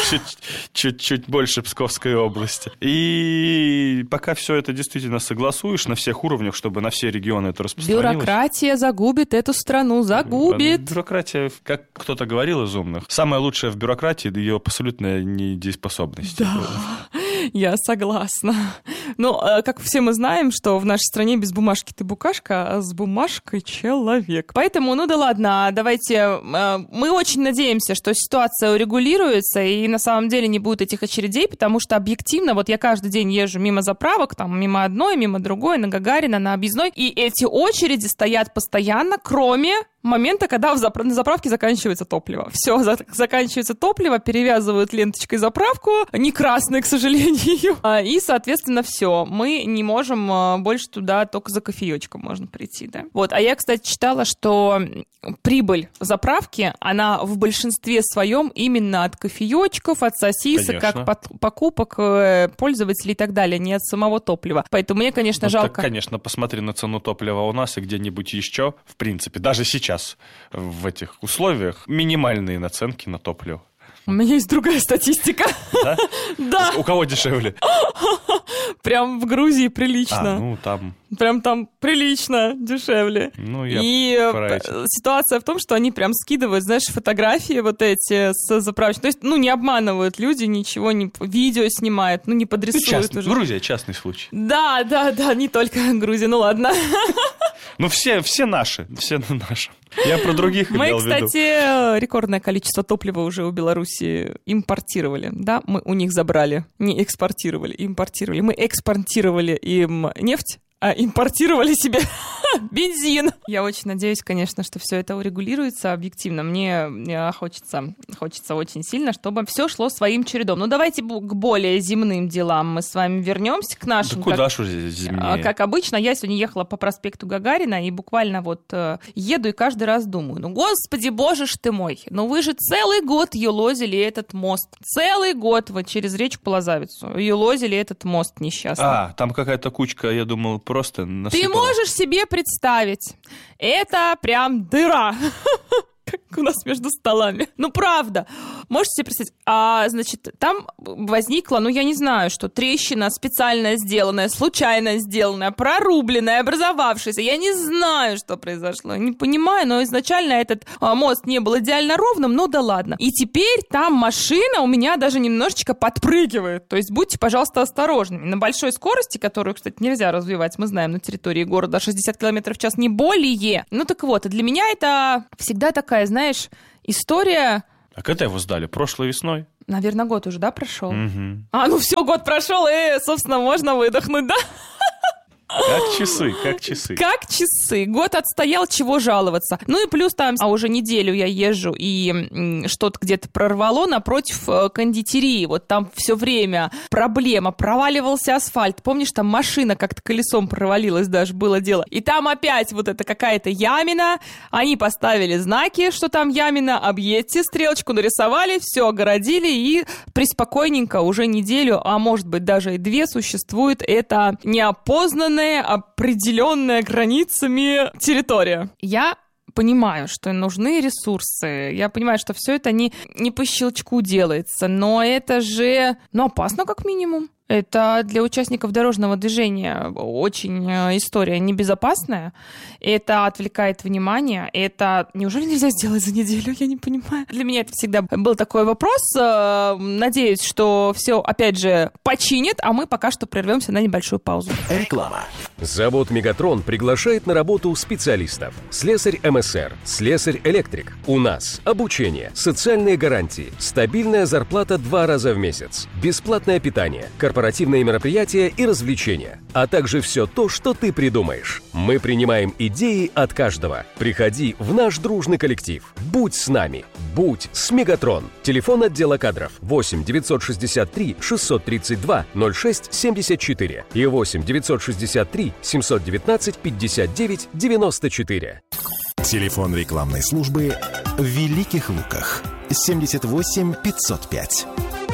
чуть-чуть больше Псковской области. И пока все это действительно согласуешь на всех уровнях, чтобы на все регионы это распространилось. Бюрократия загубит эту страну, загубит. Бюрократия, как кто-то говорил из умных, самое лучшее в бюрократии — ее абсолютная недееспособность. Да, я согласна. Ну, как все мы знаем, что в нашей стране без бумажки ты букашка, а с бумажкой человек. Поэтому, ну да ладно, давайте... Мы очень надеемся, что ситуация урегулируется, и на самом деле не будет этих очередей, потому что объективно, вот я каждый день езжу мимо заправок, там, мимо одной, мимо другой, на Гагарина, на Объездной, и эти очереди стоят постоянно, кроме момента, когда в зап... на заправке заканчивается топливо. Все, за... заканчивается топливо, перевязывают ленточкой заправку, не красной, к сожалению, и, соответственно, все. Мы не можем больше туда, только за кофеечком можно прийти, да. Вот, а я, кстати, читала, что прибыль заправки, она в большинстве своем именно от кофеечков, от сосисок, как под... покупок пользователей и так далее, не от самого топлива. Поэтому мне, конечно, ну, жалко. Так, конечно, посмотри на цену топлива у нас и где-нибудь еще, в принципе, даже сейчас в этих условиях минимальные наценки на топливо. У меня есть другая статистика. Да? Да. У кого дешевле? Прям в Грузии прилично. А, ну там... Прям там прилично дешевле. Ну, я И ситуация в том, что они прям скидывают, знаешь, фотографии вот эти с заправочной. То есть, ну, не обманывают люди, ничего не... Видео снимают, ну, не подрисуют. Ну, частный, уже. Грузия — частный случай. Да, да, да, не только Грузия, ну ладно. Ну, все, все наши, все наши. Я про других мы, имел в виду. Мы, кстати, рекордное количество топлива уже у Беларуси импортировали, да? Мы у них забрали, не экспортировали, импортировали. Мы экспортировали им нефть, а импортировали себе Бензин. Я очень надеюсь, конечно, что все это урегулируется объективно. Мне хочется, хочется очень сильно, чтобы все шло своим чередом. Ну, давайте к более земным делам мы с вами вернемся, к нашим. Да куда как, ж уже земнее? Как обычно, я сегодня ехала по проспекту Гагарина и буквально вот э, еду и каждый раз думаю, ну, господи, боже ж ты мой, ну вы же целый год елозили этот мост. Целый год вы через речку Полозавицу елозили этот мост несчастный. А, там какая-то кучка, я думал, просто насыпала. Ты можешь себе представить, это прям дыра. Как у нас между столами. Ну, правда. Можете себе представить? А, значит, там возникла, ну, я не знаю, что трещина специально сделанная, случайно сделанная, прорубленная, образовавшаяся. Я не знаю, что произошло. Не понимаю, но изначально этот а, мост не был идеально ровным, ну да ладно. И теперь там машина у меня даже немножечко подпрыгивает. То есть будьте, пожалуйста, осторожными. На большой скорости, которую, кстати, нельзя развивать, мы знаем, на территории города шестьдесят километров в час, не более. Ну так вот, и для меня это всегда такая, знаешь, история... А когда его сдали? Прошлой весной? Наверное, год уже, да, прошел? Угу. А, ну все, год прошел, и, собственно, можно выдохнуть, да? Как часы, как часы. Как часы. Год отстоял, чего жаловаться. Ну и плюс там, а уже неделю я езжу, и м, что-то где-то прорвало напротив э, кондитерии. Вот там все время проблема. Проваливался асфальт. Помнишь, там машина как-то колесом провалилась даже, было дело. И там опять вот это какая-то ямина. Они поставили знаки, что там ямина. Объедьте, стрелочку нарисовали, все огородили, и преспокойненько уже неделю, а может быть даже и две, существует это неопознанное, определенная границами территория. Я понимаю, что нужны ресурсы, я понимаю, что все это не, не по щелчку делается, но это же, ну, опасно как минимум. Это для участников дорожного движения очень история небезопасная. Это отвлекает внимание. Это неужели нельзя сделать за неделю? Я не понимаю. Для меня это всегда был такой вопрос. Надеюсь, что все, опять же, починит, а мы пока что прервемся на небольшую паузу. Реклама. Завод «Мегатрон» приглашает на работу специалистов. Слесарь эм эс эр, слесарь-электрик. У нас обучение, социальные гарантии, стабильная зарплата два раза в месяц, бесплатное питание, корпоративные мероприятия и развлечения, а также все то, что ты придумаешь. Мы принимаем идеи от каждого. Приходи в наш дружный коллектив. Будь с нами. Будь с Мегатрон. Телефон отдела кадров восемь девятьсот шестьдесят три шестьсот тридцать два ноль шесть семьдесят четыре и восемь девятьсот шестьдесят три семьсот девятнадцать пятьдесят девять девяносто четыре. Телефон рекламной службы в Великих Луках семьдесят восемь пятьсот пять.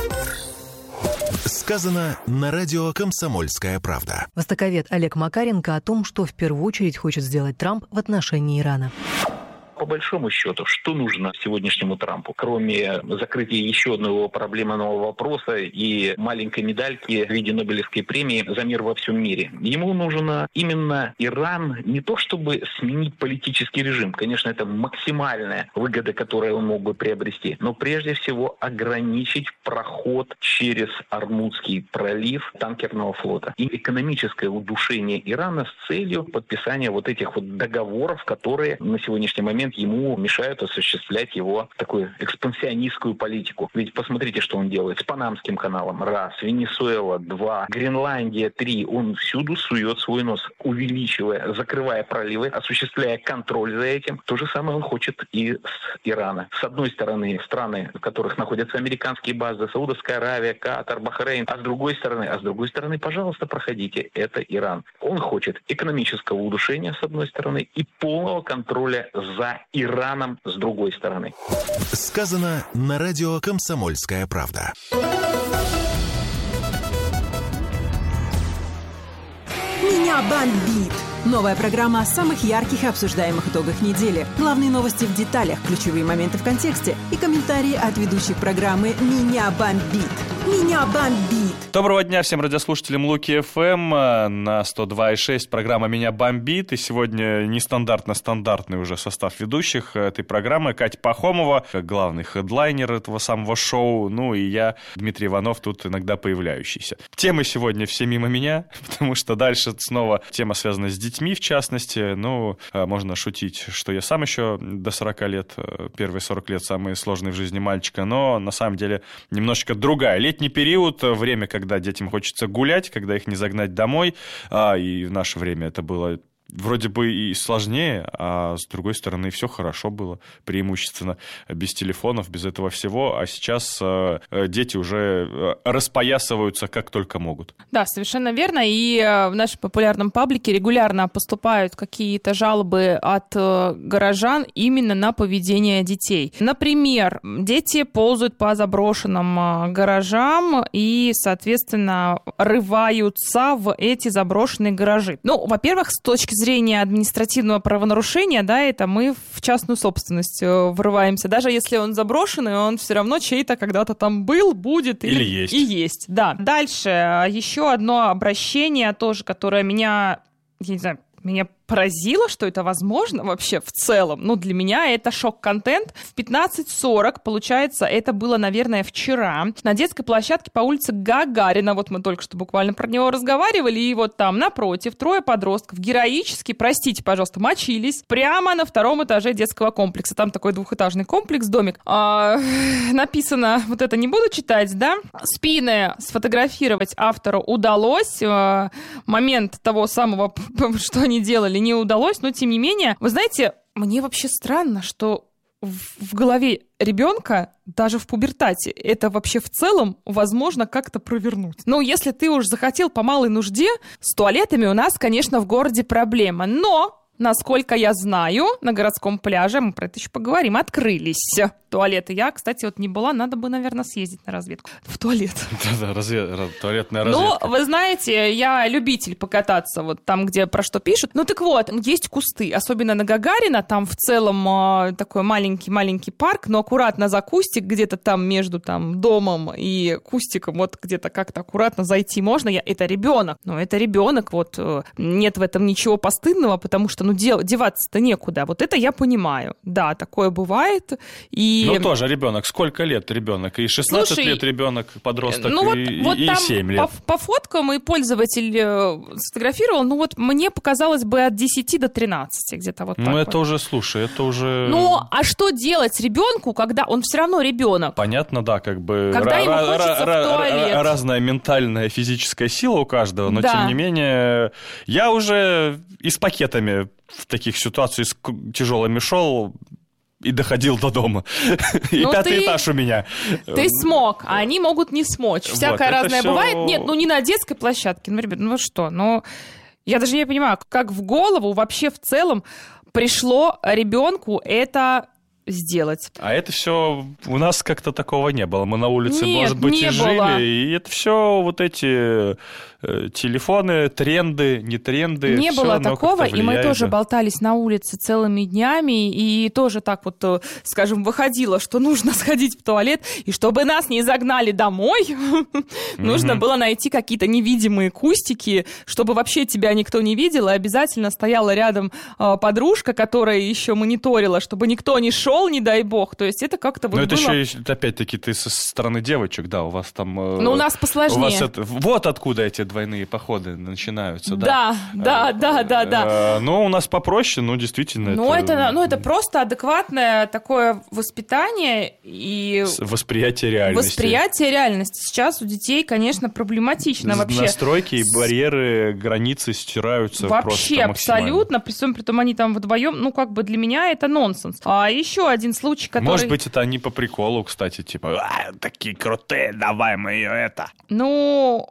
Сказано на радио «Комсомольская правда». Востоковед Олег Макаренко о том, что в первую очередь хочет сделать Трамп в отношении Ирана. По большому счету, что нужно сегодняшнему Трампу, кроме закрытия еще одного проблемного вопроса и маленькой медальки в виде Нобелевской премии за мир во всем мире? Ему нужно именно Иран не то чтобы сменить политический режим, конечно, это максимальная выгода, которую он мог бы приобрести, но прежде всего ограничить проход через Ормузский пролив танкерного флота и экономическое удушение Ирана с целью подписания вот этих вот договоров, которые на сегодняшний момент ему мешают осуществлять его такую экспансионистскую политику. Ведь посмотрите, что он делает с Панамским каналом. Раз. Венесуэла. Два. Гренландия. Три. Он всюду сует свой нос, увеличивая, закрывая проливы, осуществляя контроль за этим. То же самое он хочет и с Ирана. С одной стороны, страны, в которых находятся американские базы, Саудовская Аравия, Катар, Бахрейн. А с другой стороны, а с другой стороны, пожалуйста, проходите. Это Иран. Он хочет экономического удушения, с одной стороны, и полного контроля за Ираном с другой стороны. Сказано на радио «Комсомольская правда». Меня бомбит! Новая программа о самых ярких и обсуждаемых итогах недели. Главные новости в деталях, ключевые моменты в контексте и комментарии от ведущих программы «Меня бомбит». Меня бомбит! Доброго дня всем радиослушателям Луки эф эм на сто два и шесть. Программа «Меня бомбит». И сегодня нестандартно-стандартный уже состав ведущих этой программы. Катя Пахомова, главный хедлайнер этого самого шоу. Ну и я, Дмитрий Иванов, тут иногда появляющийся. Темы сегодня все мимо меня, потому что дальше снова тема связана с детьми, в частности. Ну, можно шутить, что я сам еще до сорока лет, первые сорок лет самые сложные в жизни мальчика, но на самом деле немножечко другая. Летний период, время, когда детям хочется гулять, когда их не загнать домой, а, и в наше время это было вроде бы и сложнее, а с другой стороны все хорошо было, преимущественно без телефонов, без этого всего, а сейчас э, дети уже распоясываются как только могут. Да, совершенно верно, и э, в нашем популярном паблике регулярно поступают какие-то жалобы от э, горожан именно на поведение детей. Например, дети ползают по заброшенным э, гаражам и, соответственно, рываются в эти заброшенные гаражи. Ну, во-первых, с точки зрения административного правонарушения, да, это мы в частную собственность врываемся. Даже если он заброшенный, он все равно чей-то когда-то там был, будет или, или есть. И есть, да. Дальше еще одно обращение тоже, которое меня, я не знаю, меня поразило, что это возможно вообще в целом. Ну, для меня это шок-контент. В пятнадцать сорок, получается, это было, наверное, вчера, на детской площадке по улице Гагарина, вот мы только что буквально про него разговаривали, и вот там напротив трое подростков героически, простите, пожалуйста, мочились прямо на втором этаже детского комплекса. Там такой двухэтажный комплекс, домик. А, написано, вот это не буду читать, да? Спины сфотографировать автору удалось. А, момент того самого, что они делали, не удалось, но тем не менее, вы знаете, мне вообще странно, что в, в голове ребенка даже в пубертате это вообще в целом возможно как-то провернуть. Ну, если ты уж захотел по малой нужде, с туалетами у нас, конечно, в городе проблема, но... Насколько я знаю, на городском пляже, мы про это еще поговорим, открылись туалеты. Я, кстати, вот не была, надо бы, наверное, съездить на разведку. В туалет. Да-да, развед... туалетная разведка. Ну, вы знаете, я любитель покататься вот там, где про что пишут. Ну, так вот, есть кусты, особенно на Гагарина, там в целом э, такой маленький-маленький парк, но аккуратно за кустик, где-то там между там домом и кустиком, вот где-то как-то аккуратно зайти можно. Я... Это ребенок, ну, это ребенок, вот э, нет в этом ничего постыдного, потому что, ну, дев... деваться-то некуда. Вот это я понимаю. Да, такое бывает. И... Ну, тоже ребенок. Сколько лет ребенок? И шестнадцать Слушай, лет ребенок, подросток, ну, и, вот, вот и семь лет. По, по фоткам и пользователь сфотографировал, ну вот мне показалось бы от десяти до тринадцати где-то вот ну, так. Ну, это вот. уже, слушай, это уже... Ну, а что делать ребенку, когда он все равно ребенок? Понятно, да, как бы... Когда ему хочется в туалет. Разная ментальная, физическая сила у каждого, но да. тем не менее, я уже и с пакетами в таких ситуациях с тяжелыми шел... И доходил до дома. И ну пятый ты, этаж у меня. Ты смог, а они могут не смочь. Всякое вот, разное все... бывает. Нет, ну не на детской площадке. Ну, ребят, ну что? Ну, я даже не понимаю, как в голову вообще в целом пришло ребенку это сделать. А это все у нас как-то такого не было. Мы на улице, Нет, может быть, и жили. И это все вот эти э, телефоны, тренды, не тренды. Не все, было такого, и мы тоже да. болтались на улице целыми днями, и тоже так вот, скажем, выходило, что нужно сходить в туалет, и чтобы нас не загнали домой, нужно было найти какие-то невидимые кустики, чтобы вообще тебя никто не видел, и обязательно стояла рядом подружка, которая еще мониторила, чтобы никто не шел, не дай бог. То есть это как-то вот Но было... это еще, опять-таки, ты со стороны девочек, да, у вас там... Ну, у нас посложнее. У вас это... Вот откуда эти двойные походы начинаются, да? Да, да, да, да, да. Ну, у нас попроще, ну, действительно... Ну, это, это, ну, это просто адекватное такое воспитание и... Восприятие реальности. Восприятие реальности. Сейчас у детей, конечно, проблематично вообще. Настройки и барьеры, границы стираются вообще просто максимально. Вообще абсолютно. При всем при том, они там вдвоем, ну, как бы для меня это нонсенс. А еще один случай, который... Может быть, это они по приколу, кстати, типа, а, такие крутые, давай мы ее это. Ну...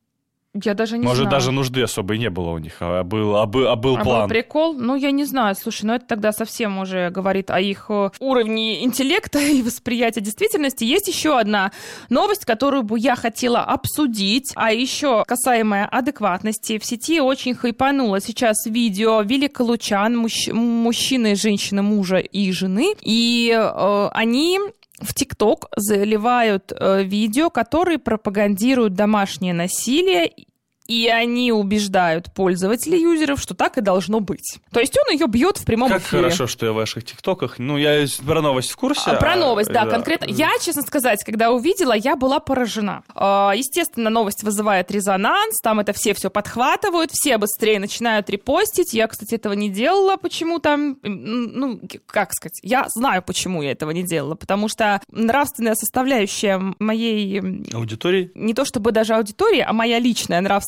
Я даже не Может, знаю. даже нужды особой не было у них, а был, а был, а был а план. Был прикол? Ну, я не знаю. Слушай, ну это тогда совсем уже говорит о их уровне интеллекта и восприятия действительности. Есть еще одна новость, которую бы я хотела обсудить, а еще касаемая адекватности. В сети очень хайпануло сейчас видео великолучан, мужч... мужчины, женщины, мужа и жены, и э, они... в ТикТок заливают э, видео, которые пропагандируют домашнее насилие, и они убеждают пользователей, юзеров, что так и должно быть. То есть он ее бьет в прямом как эфире. Как хорошо, что я в ваших ТикТоках. Ну, я про новость в курсе. А, про новость, а, да, да, конкретно. Я, честно сказать, когда увидела, я была поражена. Естественно, новость вызывает резонанс, там это все все подхватывают, все быстрее начинают репостить. Я, кстати, этого не делала почему-то. Ну, как сказать, я знаю, почему я этого не делала, потому что нравственная составляющая моей... Аудитории? Не то чтобы даже аудитории, а моя личная нравственная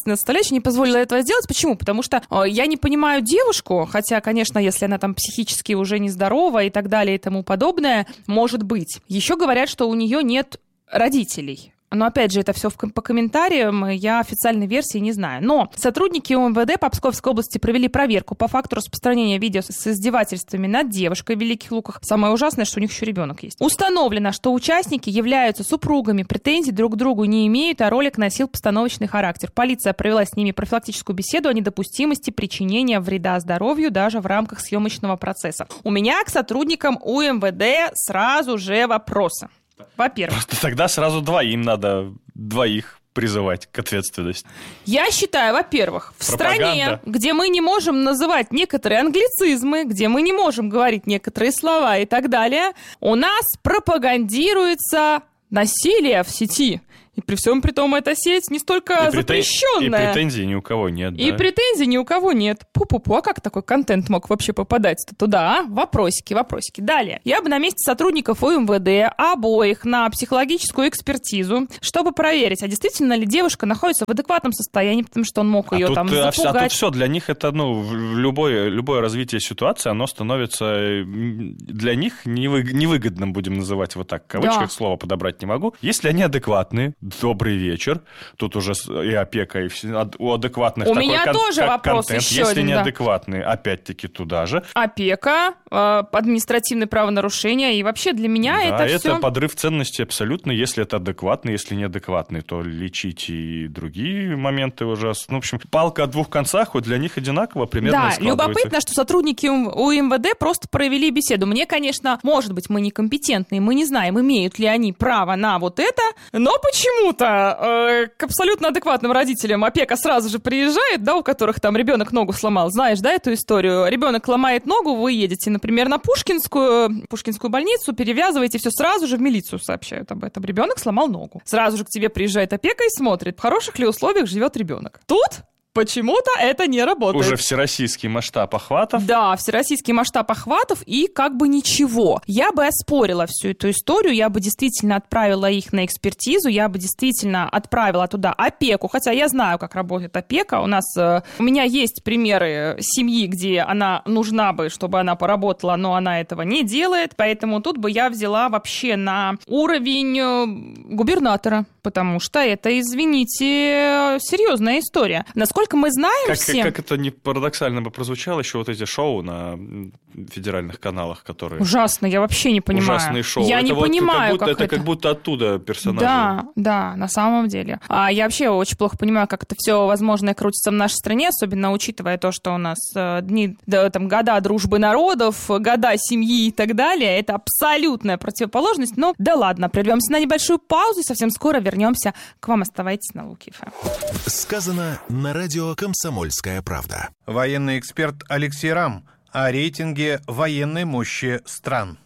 собственная составляющая не позволила этого сделать. Почему? Потому что э, я не понимаю девушку, хотя, конечно, если она там психически уже нездорова и так далее и тому подобное, может быть. Еще говорят, что у нее нет родителей. Но, опять же, это все по комментариям, я официальной версии не знаю. Но сотрудники УМВД по Псковской области провели проверку по факту распространения видео с издевательствами над девушкой в Великих Луках. Самое ужасное, что у них еще ребенок есть. Установлено, что участники являются супругами, претензий друг к другу не имеют, а ролик носил постановочный характер. Полиция провела с ними профилактическую беседу о недопустимости причинения вреда здоровью даже в рамках съемочного процесса. У меня к сотрудникам УМВД сразу же вопросы. Во-первых. Просто тогда сразу двоим надо, двоих призывать к ответственности. Я считаю, во-первых, в Пропаганда. стране, где мы не можем называть некоторые англицизмы, где мы не можем говорить некоторые слова и так далее, у нас пропагандируется насилие в сети. И при всем при том, эта сеть не столько и запрещенная. И претензий ни у кого нет. И да? претензий ни у кого нет. Пу-пу-пу, а как такой контент мог вообще попадать-то туда, а? Вопросики, вопросики. Далее. Я бы на месте сотрудников УМВД обоих на психологическую экспертизу, чтобы проверить, а действительно ли девушка находится в адекватном состоянии, потому что он мог ее а там тут, запугать. А тут все, для них это, ну, любое, любое развитие ситуации, оно становится для них невыгодным, будем называть вот так, в кавычках, да. Слово подобрать не могу. Если они адекватные, добрый вечер. Тут уже и опека, и все, у адекватных у такой меня кон- тоже как вопрос контент. еще Если один, неадекватные, да. Опять-таки туда же. Опека, административное правонарушение, и вообще для меня да, это, это все... подрыв ценностей абсолютно. Если это адекватно, если неадекватный, то лечить и другие моменты ужасны. Ну, в общем, палка о двух концах, вот для них одинаково примерно да, складывается. Любопытно, что сотрудники УМВД просто провели беседу. Мне, конечно, может быть, мы некомпетентные, мы не знаем, имеют ли они право на вот это, но почему-то к абсолютно адекватным родителям опека сразу же приезжает, да, у которых там ребенок ногу сломал. Знаешь, да, эту историю? Ребенок ломает ногу, вы едете, например, на Пушкинскую, Пушкинскую больницу, перевязываете, все сразу же в милицию сообщают об этом. Ребенок сломал ногу. Сразу же к тебе приезжает опека и смотрит, в хороших ли условиях живет ребенок. Тут почему-то это не работает. Уже всероссийский масштаб охватов. Да, всероссийский масштаб охватов и как бы ничего. Я бы оспорила всю эту историю, я бы действительно отправила их на экспертизу, я бы действительно отправила туда опеку, хотя я знаю, как работает опека. У нас, э, у меня есть примеры семьи, где она нужна бы, чтобы она поработала, но она этого не делает, поэтому тут бы я взяла вообще на уровень э, губернатора, потому что это, извините, серьезная история. Насколько мы знаем как, все... Как это не парадоксально бы прозвучало, еще вот эти шоу на федеральных каналах, которые... Ужасно, я вообще не понимаю. Ужасные шоу. Я это не вот понимаю, как будто, как это... это... как будто оттуда персонажи. Да, да, на самом деле. А я вообще очень плохо понимаю, как это все возможное крутится в нашей стране, особенно учитывая то, что у нас э, дни, да, там, года дружбы народов, года семьи и так далее. Это абсолютная противоположность. Но да ладно, прервемся на небольшую паузу и совсем скоро вернемся к вам. Оставайтесь на Луки эф эм. Сказано на радио «Комсомольская правда». Военный эксперт Алексей Рам о рейтинге военной мощи стран.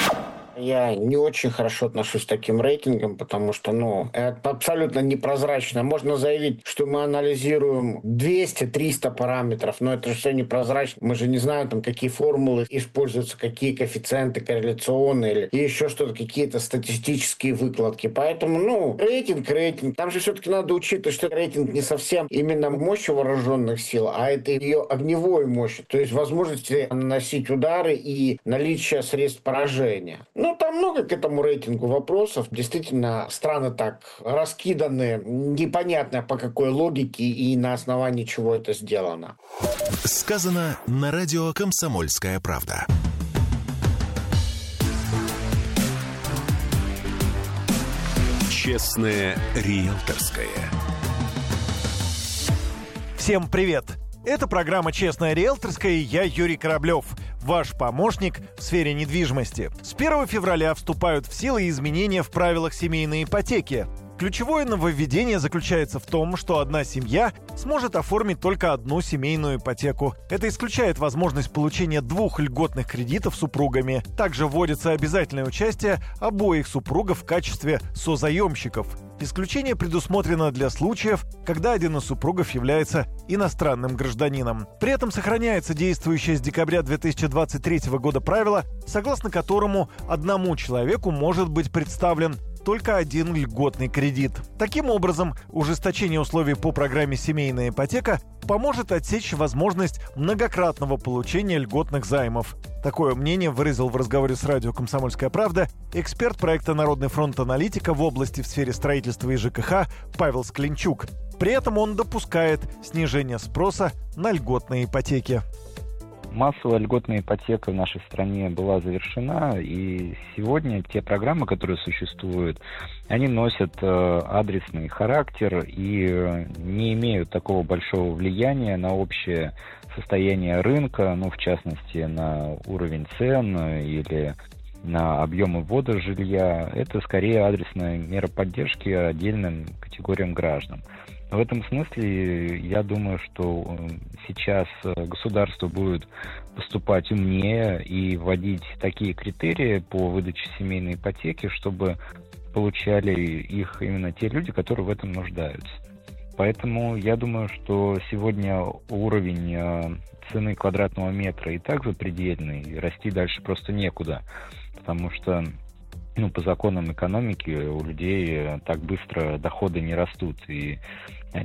Я не очень хорошо отношусь к таким рейтингам, потому что, ну, это абсолютно непрозрачно. Можно заявить, что мы анализируем двести-триста параметров, но это же все непрозрачно. Мы же не знаем, там, какие формулы используются, какие коэффициенты корреляционные или еще что-то, какие-то статистические выкладки. Поэтому, ну, рейтинг, рейтинг. Там же все-таки надо учитывать, что рейтинг не совсем именно мощь вооруженных сил, а это ее огневой мощь. То есть возможности наносить удары и наличие средств поражения. Ну, там много к этому рейтингу вопросов. Действительно, страны так раскиданы, непонятно по какой логике и на основании чего это сделано. Сказано на радио «Комсомольская правда». Честное риэлторское. Всем привет! Это программа «Честная риэлторская» и я, Юрий Кораблев, ваш помощник в сфере недвижимости. С первого февраля вступают в силу изменения в правилах семейной ипотеки. Ключевое нововведение заключается в том, что одна семья сможет оформить только одну семейную ипотеку. Это исключает возможность получения двух льготных кредитов супругами. Также вводится обязательное участие обоих супругов в качестве созаемщиков. Исключение предусмотрено для случаев, когда один из супругов является иностранным гражданином. При этом сохраняется действующее с декабря две тысячи двадцать третьего года правило, согласно которому одному человеку может быть представлен только один льготный кредит. Таким образом, ужесточение условий по программе «Семейная ипотека» поможет отсечь возможность многократного получения льготных займов. Такое мнение выразил в разговоре с радио «Комсомольская правда» эксперт проекта «Народный фронт аналитика» в области в сфере строительства и ЖКХ Павел Склинчук. При этом он допускает снижение спроса на льготные ипотеки. Массовая льготная ипотека в нашей стране была завершена, и сегодня те программы, которые существуют, они носят э, адресный характер и э, не имеют такого большого влияния на общее состояние рынка, ну, в частности, на уровень цен или на объемы ввода жилья. Это скорее адресная мера поддержки отдельным категориям граждан. В этом смысле я думаю, что сейчас государство будет поступать умнее и вводить такие критерии по выдаче семейной ипотеки, чтобы получали их именно те люди, которые в этом нуждаются. Поэтому я думаю, что сегодня уровень цены квадратного метра и так запредельный, и расти дальше просто некуда, потому что ну, по законам экономики у людей так быстро доходы не растут, и